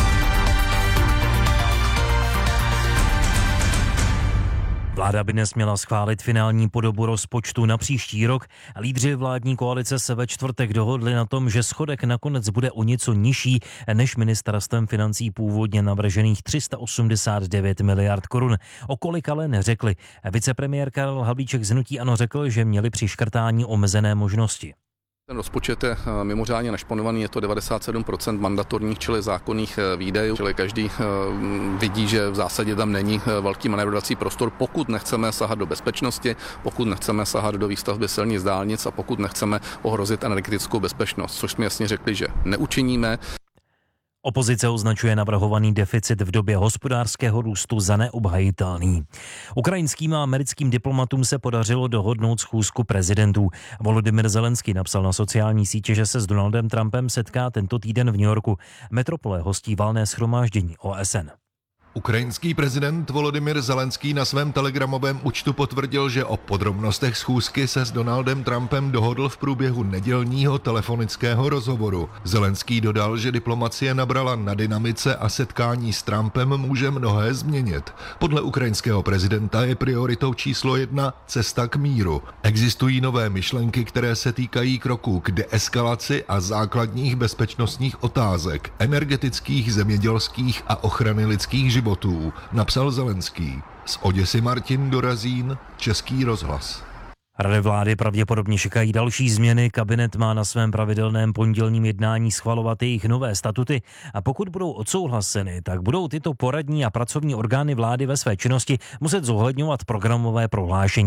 Speaker 3: Vláda by dnes měla schválit finální podobu rozpočtu na příští rok. Lídři vládní koalice se ve čtvrtek dohodli na tom, že schodek nakonec bude o něco nižší než ministerstvem financí původně navržených 389 miliard korun. O kolik ale neřekli. Vicepremiér Karel Havlíček z hnutí ANO řekl, že měli při škrtání omezené možnosti.
Speaker 6: Ten rozpočet je mimořádně našponovaný, je to 97% mandatorních, čili zákonných výdajů, čili každý vidí, že v zásadě tam není velký manévrovací prostor, pokud nechceme sahat do bezpečnosti, pokud nechceme sahat do výstavby silnic, dálnic a pokud nechceme ohrozit energetickou bezpečnost, což jsme jasně řekli, že neučiníme.
Speaker 3: Opozice označuje navrhovaný deficit v době hospodářského růstu za neobhajitelný. Ukrajinským a americkým diplomatům se podařilo dohodnout schůzku prezidentů. Volodymyr Zelenský napsal na sociální sítě, že se s Donaldem Trumpem setká tento týden v New Yorku. Metropole hostí valné shromáždění OSN.
Speaker 16: Ukrajinský prezident Volodymyr Zelenský na svém telegramovém účtu potvrdil, že o podrobnostech schůzky se s Donaldem Trumpem dohodl v průběhu nedělního telefonického rozhovoru. Zelenský dodal, že diplomacie nabrala na dynamice a setkání s Trumpem může mnohé změnit. Podle ukrajinského prezidenta je prioritou číslo 1 cesta k míru. Existují nové myšlenky, které se týkají kroků k deeskalaci a základních bezpečnostních otázek, energetických, zemědělských a ochrany lidských životů, napsal Zelenský. Z Oděsy Martin Dorazín, Český rozhlas.
Speaker 3: Rady vlády pravděpodobně čekají další změny. Kabinet má na svém pravidelném pondělním jednání schvalovat jejich nové statuty a pokud budou odsouhlaseny, tak budou tyto poradní a pracovní orgány vlády ve své činnosti muset zohledňovat programové prohlášení.